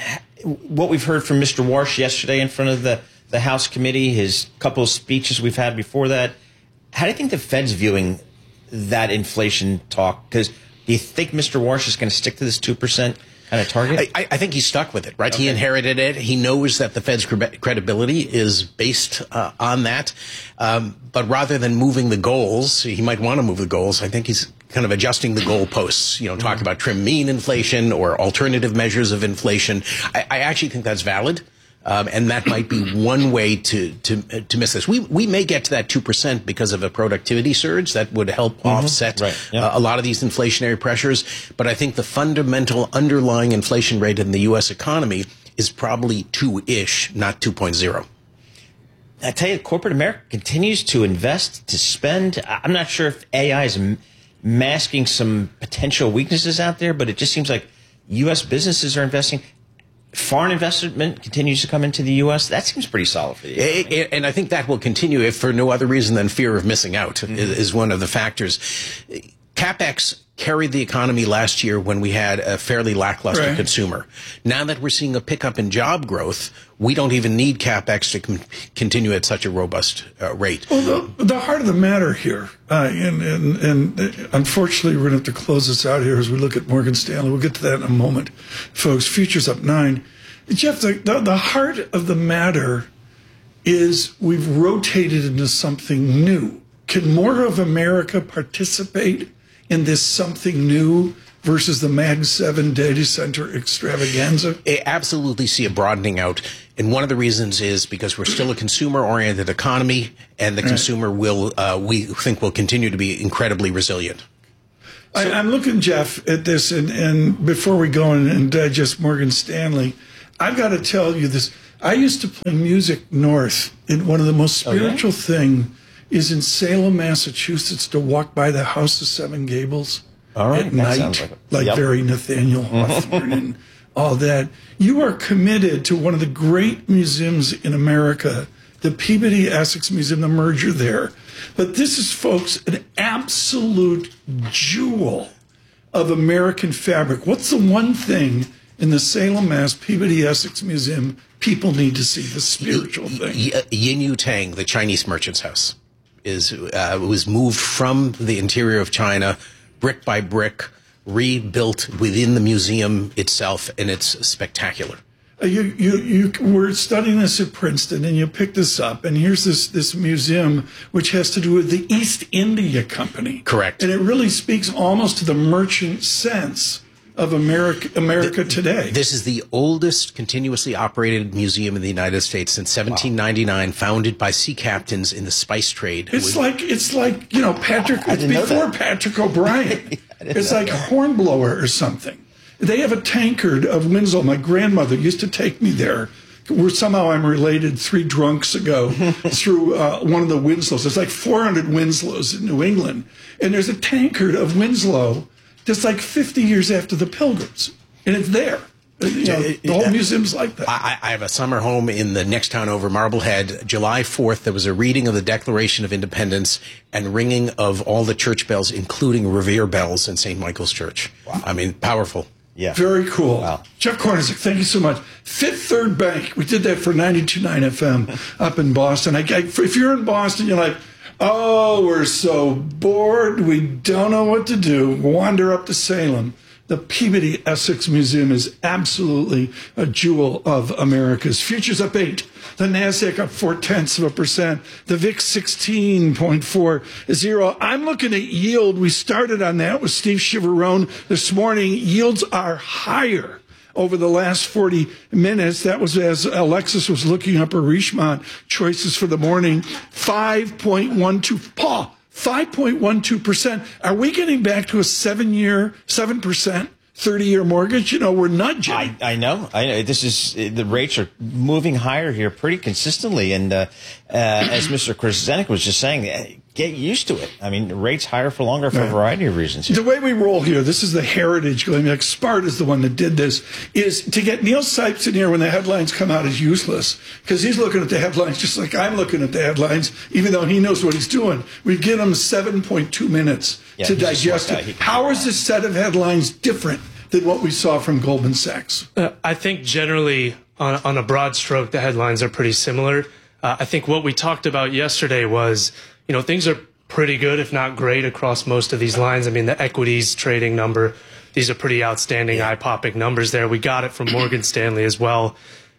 what we've heard from Mister Warsh yesterday in front of the, the House committee, his couple of speeches we've had before that, how do you think the Fed's viewing that inflation talk? Because do you think Mister Warsh is going to stick to this two percent kind of target? I, I think he's stuck with it, right? Okay. He inherited it. He knows that the Fed's cre- credibility is based uh, on that. Um, but rather than moving the goals, he might want to move the goals. I think he's kind of adjusting the goalposts, you know, talk about trim mean inflation or alternative measures of inflation. I, I actually think that's valid. Um, and that might be one way to, to, to miss this. We, we may get to that two percent because of a productivity surge that would help mm-hmm. offset right. yep. uh, a lot of these inflationary pressures. But I think the fundamental underlying inflation rate in the U S economy is probably two-ish, not two point oh. I tell you, corporate America continues to invest, to spend. I'm not sure if A I is m- masking some potential weaknesses out there, but it just seems like U S businesses are investing. Foreign investment continues to come into the U S. That seems pretty solid for you. It, it, and I think that will continue if for no other reason than fear of missing out mm-hmm. is, is one of the factors. CapEx carried the economy last year when we had a fairly lackluster right. consumer. Now that we're seeing a pickup in job growth, we don't even need CapEx to com- continue at such a robust uh, rate. Well, the, the heart of the matter here, uh, and, and, and unfortunately we're going to have to close this out here as we look at Morgan Stanley. We'll get to that in a moment, folks. Futures up nine. Jeff, the, the, the heart of the matter is we've rotated into something new. Can more of America participate in this something new versus the Mag seven data center extravaganza? I absolutely see a broadening out. And one of the reasons is because we're still a consumer-oriented economy, and the right. consumer will, uh, we think, will continue to be incredibly resilient. I, I'm looking, Jeff, at this, and, and before we go and, and digest Morgan Stanley, I've got to tell you this. I used to play music north, and one of the most spiritual oh, yeah? thing is in Salem, Massachusetts, to walk by the House of Seven Gables all right, at night, like, like yep. very Nathaniel Hawthorne and all that. You are committed to one of the great museums in America, the Peabody Essex Museum, the merger there. But this is, folks, an absolute jewel of American fabric. What's the one thing in the Salem, Mass. Peabody Essex Museum people need to see, the spiritual thing? Yin Yu Tang, the Chinese merchant's house, is uh, was moved from the interior of China, brick by brick, rebuilt within the museum itself, and it's spectacular. Uh, you, you, you were studying this at Princeton, and you picked this up, and here's this, this museum which has to do with the East India Company. Correct. And it really speaks almost to the merchant sense of America, America the, today. This is the oldest continuously operated museum in the United States since seventeen ninety-nine, wow. founded by sea captains in the spice trade. It's was, like it's like you know Patrick. It's before Patrick O'Brien. It's like Hornblower or something. They have a tankard of Winslow. My grandmother used to take me there. Where somehow I'm related three drunks ago through uh, one of the Winslows. There's like four hundred Winslows in New England, and there's a tankard of Winslow. Just like fifty years after the Pilgrims. And it's there. You know, the whole museum's like that. I, I have a summer home in the next town over, Marblehead. July fourth, there was a reading of the Declaration of Independence and ringing of all the church bells, including Revere bells in Saint Michael's Church. Wow. I mean, powerful. Yeah. Very cool. Wow. Jeff Kornacek, thank you so much. Fifth Third Bank. We did that for ninety-two point nine F M up in Boston. I, I, if you're in Boston, you're like, oh, we're so bored. We don't know what to do. Wander up to Salem. The Peabody Essex Museum is absolutely a jewel of America's. Futures up eight. The NASDAQ up four-tenths of a percent. The V I X sixteen point four zero. I'm looking at yield. We started on that with Steve Chiavarone this morning. Yields are higher over the last forty minutes. That was as Alexis was looking up her Richemont choices for the morning. five point one two. Paul, five point one two percent. Are we getting back to a seven-year, seven percent, thirty-year mortgage? You know, we're nudging. I, I know. I know. This is, the rates are moving higher here pretty consistently. And uh, uh, as Mister Krasanik was just saying, get used to it. I mean, rates higher for longer for a variety of reasons. The way we roll here, this is the heritage going back. Sparta's the one that did this, is to get Neil Sipes in here when the headlines come out is useless because he's looking at the headlines just like I'm looking at the headlines, even though he knows what he's doing. We give him seven point two minutes yeah, to digest it. How is this set of headlines different than what we saw from Goldman Sachs? Uh, I think generally, on, on a broad stroke, the headlines are pretty similar. Uh, I think what we talked about yesterday was, you know, things are pretty good, if not great, across most of these lines. I mean, the equities trading number, these are pretty outstanding, yeah. eye-popping numbers there. We got it from Morgan Stanley as well.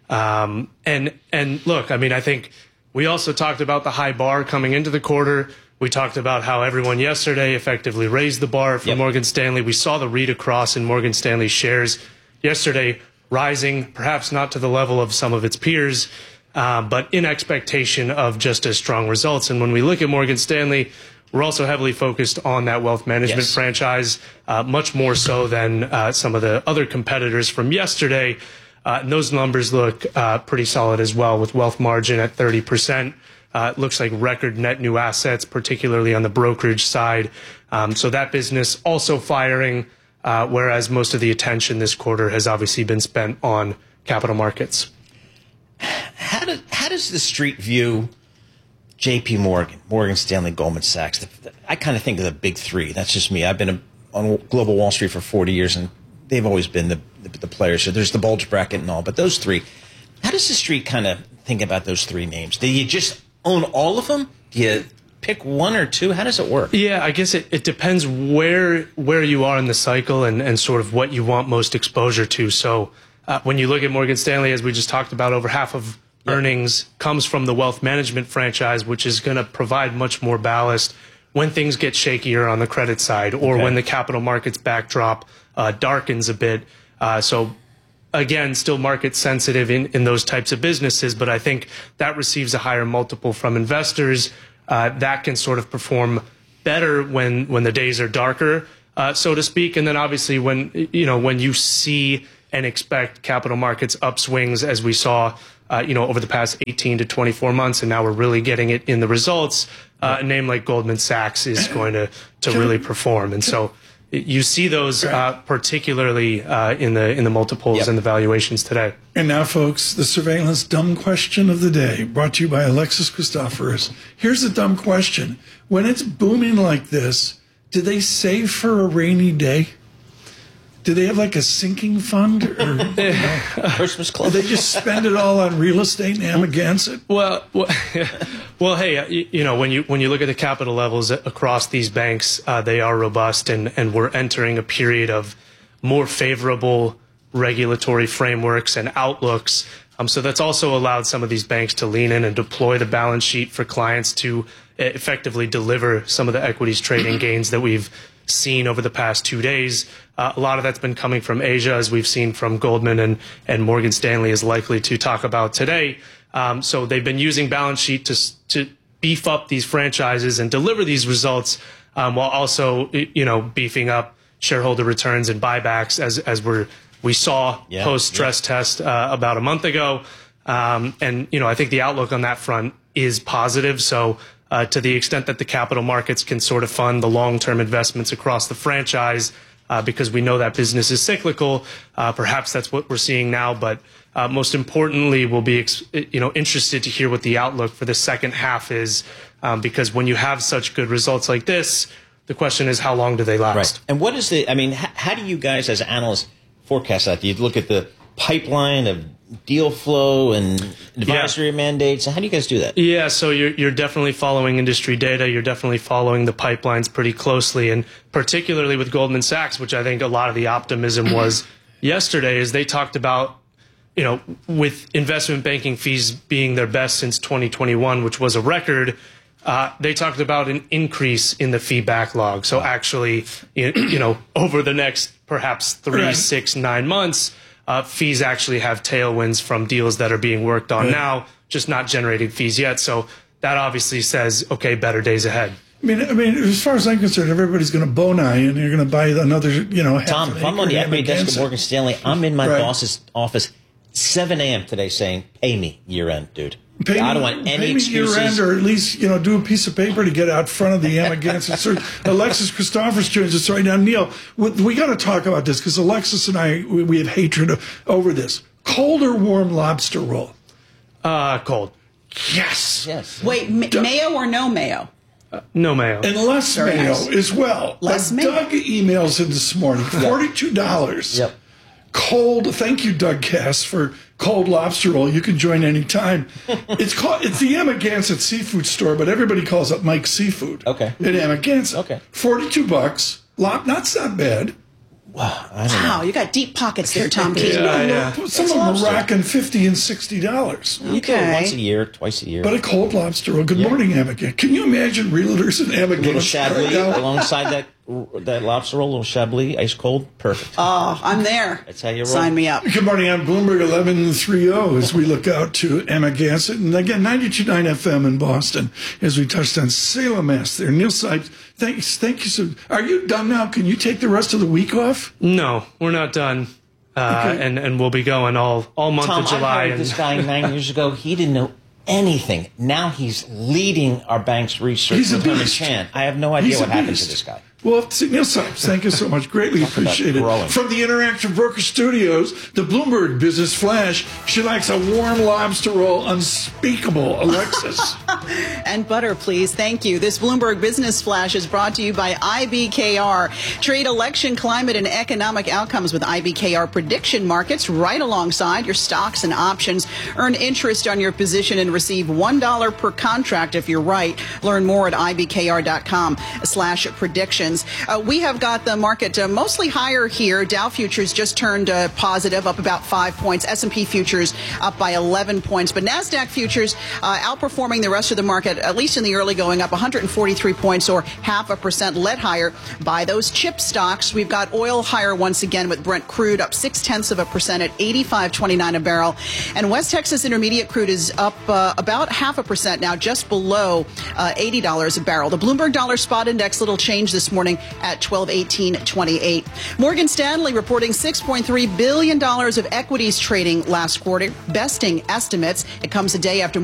Um, and and look, I mean, I think we also talked about the high bar coming into the quarter. We talked about how everyone yesterday effectively raised the bar for yep. Morgan Stanley. We saw the read across in Morgan Stanley shares yesterday rising, perhaps not to the level of some of its peers, uh, but in expectation of just as strong results. And when we look at Morgan Stanley, we're also heavily focused on that wealth management yes. franchise, uh, much more so than uh, some of the other competitors from yesterday. Uh, and those numbers look uh, pretty solid as well, with wealth margin at thirty percent. Uh, it looks like record net new assets, particularly on the brokerage side. Um, so that business also firing, uh, whereas most of the attention this quarter has obviously been spent on capital markets. How, do, how does the street view J P Morgan, Morgan Stanley, Goldman Sachs? The, the, I kind of think of the big three. That's just me. I've been a, on global Wall Street for forty years, and they've always been the, the, the players. So there's the bulge bracket and all. But those three, how does the street kind of think about those three names? Do you just own all of them? Do you pick one or two? How does it work? Yeah, I guess it, it depends where where you are in the cycle and, and sort of what you want most exposure to. So uh, when you look at Morgan Stanley, as we just talked about, over half of yep. earnings comes from the wealth management franchise, which is going to provide much more ballast when things get shakier on the credit side or okay. when the capital markets backdrop uh, darkens a bit. Uh, so again, still market sensitive in, in those types of businesses, but I think that receives a higher multiple from investors. Uh, that can sort of perform better when, when the days are darker, uh, so to speak. And then obviously when, you know, when you see and expect capital markets upswings, as we saw, uh, you know, over the past eighteen to twenty-four months, and now we're really getting it in the results, uh, a name like Goldman Sachs is going to, to really perform. And so you see those uh, particularly uh, in the in the multiples yep. and the valuations today. And now, folks, the surveillance dumb question of the day, brought to you by Alexis Christoforous. Here's the dumb question. When it's booming like this, do they save for a rainy day? Do they have like a sinking fund? Or you know, Christmas club? Do they just spend it all on real estate and Amagansett? Well, well, well, hey, you, you know, when you when you look at the capital levels across these banks, uh, they are robust, and, and we're entering a period of more favorable regulatory frameworks and outlooks. Um, so that's also allowed some of these banks to lean in and deploy the balance sheet for clients to effectively deliver some of the equities trading gains that we've seen over the past two days. Uh, a lot of that's been coming from Asia, as we've seen from Goldman, and, and Morgan Stanley is likely to talk about today. Um, so they've been using balance sheet to, to beef up these franchises and deliver these results, um, while also, you know, beefing up shareholder returns and buybacks, as, as we're, we saw yeah, post stress yeah. test uh, about a month ago. Um, and, you know, I think the outlook on that front is positive. So, Uh, to the extent that the capital markets can sort of fund the long-term investments across the franchise, uh, because we know that business is cyclical. Uh, perhaps that's what we're seeing now. But uh, most importantly, we'll be ex- you know interested to hear what the outlook for the second half is, um, because when you have such good results like this, the question is, how long do they last? Right. And what is the? I mean, h- how do you guys, as analysts, forecast that? Do you look at the pipeline of deal flow and advisory yeah. mandates? How do you guys do that? Yeah, so you're you're definitely following industry data. You're definitely following the pipelines pretty closely, and particularly with Goldman Sachs, which I think a lot of the optimism was yesterday, is they talked about, you know, with investment banking fees being their best since twenty twenty-one, which was a record. Uh, they talked about an increase in the fee backlog. So actually, you, you know, over the next perhaps three, right. six, nine months, Uh, fees actually have tailwinds from deals that are being worked on right. now, just not generating fees yet. So that obviously says, okay, better days ahead. I mean, I mean, as far as I'm concerned, everybody's going to bonai, and you're going to buy another, you know. Half Tom, if I'm on the equity desk at Morgan Stanley, I'm in my right. boss's office seven a.m. today saying, "Pay me year end, dude." Pay I don't me, want any pay me excuses. Year end, or at least, you know, do a piece of paper to get out front of the Amagansett search. Alexis Christoforous joins us right now. Neil, we, we got to talk about this, because Alexis and I, we, we have hatred over this. Cold or warm lobster roll? Uh, cold. Yes. Yes. Wait, ma- mayo or no mayo? Uh, no mayo. And less Very mayo nice. as well. Less uh, mayo. Doug emails in this morning, forty-two dollars. Yep. Cold, thank you, Doug Cass, for cold lobster roll. You can join anytime. It's called, it's the Amagansett Seafood Store, but everybody calls it Mike's Seafood. Okay. At Amagansett. Okay. forty-two bucks. Lob, that's not bad. Wow, I don't Wow, know. you got deep pockets there, Tom. Keaton. Yeah, yeah. Some of them are rocking fifty and sixty dollars. You do it once a year, twice a year. But a cold lobster roll. Good Yeah. morning, Amagansett. Can you imagine realtors in a little Amagansett? Chablis right now? alongside that that lobster roll, a little Chablis, ice cold, perfect. Oh, I'm there. That's how you roll. Sign me up. Good morning. I'm Bloomberg eleven thirty as we look out to Amagansett. And again, ninety-two point nine F M in Boston as we touched on Salem, Mass. There. Neil Sipes, thanks. Thank you. So, are you done now? Can you take the rest of the week off? No, we're not done. uh, Okay. and and we'll be going all all month Tom, of July. I hired and this guy nine years ago. He didn't know anything. Now he's leading our bank's research He's a with him and beast. Chan. I have no idea He's a what happened beast. to this guy. Well, Neil Sipes, thank you so much. Greatly Talk about appreciated. growing. From the Interactive Broker Studios, the Bloomberg Business Flash. She likes a warm lobster roll, unspeakable. Alexis. And butter, please. Thank you. This Bloomberg Business Flash is brought to you by I B K R. Trade election, climate, and economic outcomes with I B K R prediction markets right alongside your stocks and options. Earn interest on your position and receive one dollar per contract if you're right. Learn more at ibkr.com slash predictions. Uh, we have got the market uh, mostly higher here. Dow futures just turned uh, positive, up about five points. S and P futures up by eleven points. But NASDAQ futures uh, outperforming the rest of the market, at least in the early going, up one hundred forty-three points or half a percent, led higher by those chip stocks. We've got oil higher once again with Brent crude up six tenths of a percent at eighty-five twenty-nine a barrel. And West Texas Intermediate crude is up uh, about half a percent now, just below uh, eighty dollars a barrel. The Bloomberg Dollar Spot Index, little change this morning at twelve eighteen twenty-eight. Morgan Stanley reporting six point three billion dollars of equities trading last quarter, besting estimates. It comes a day after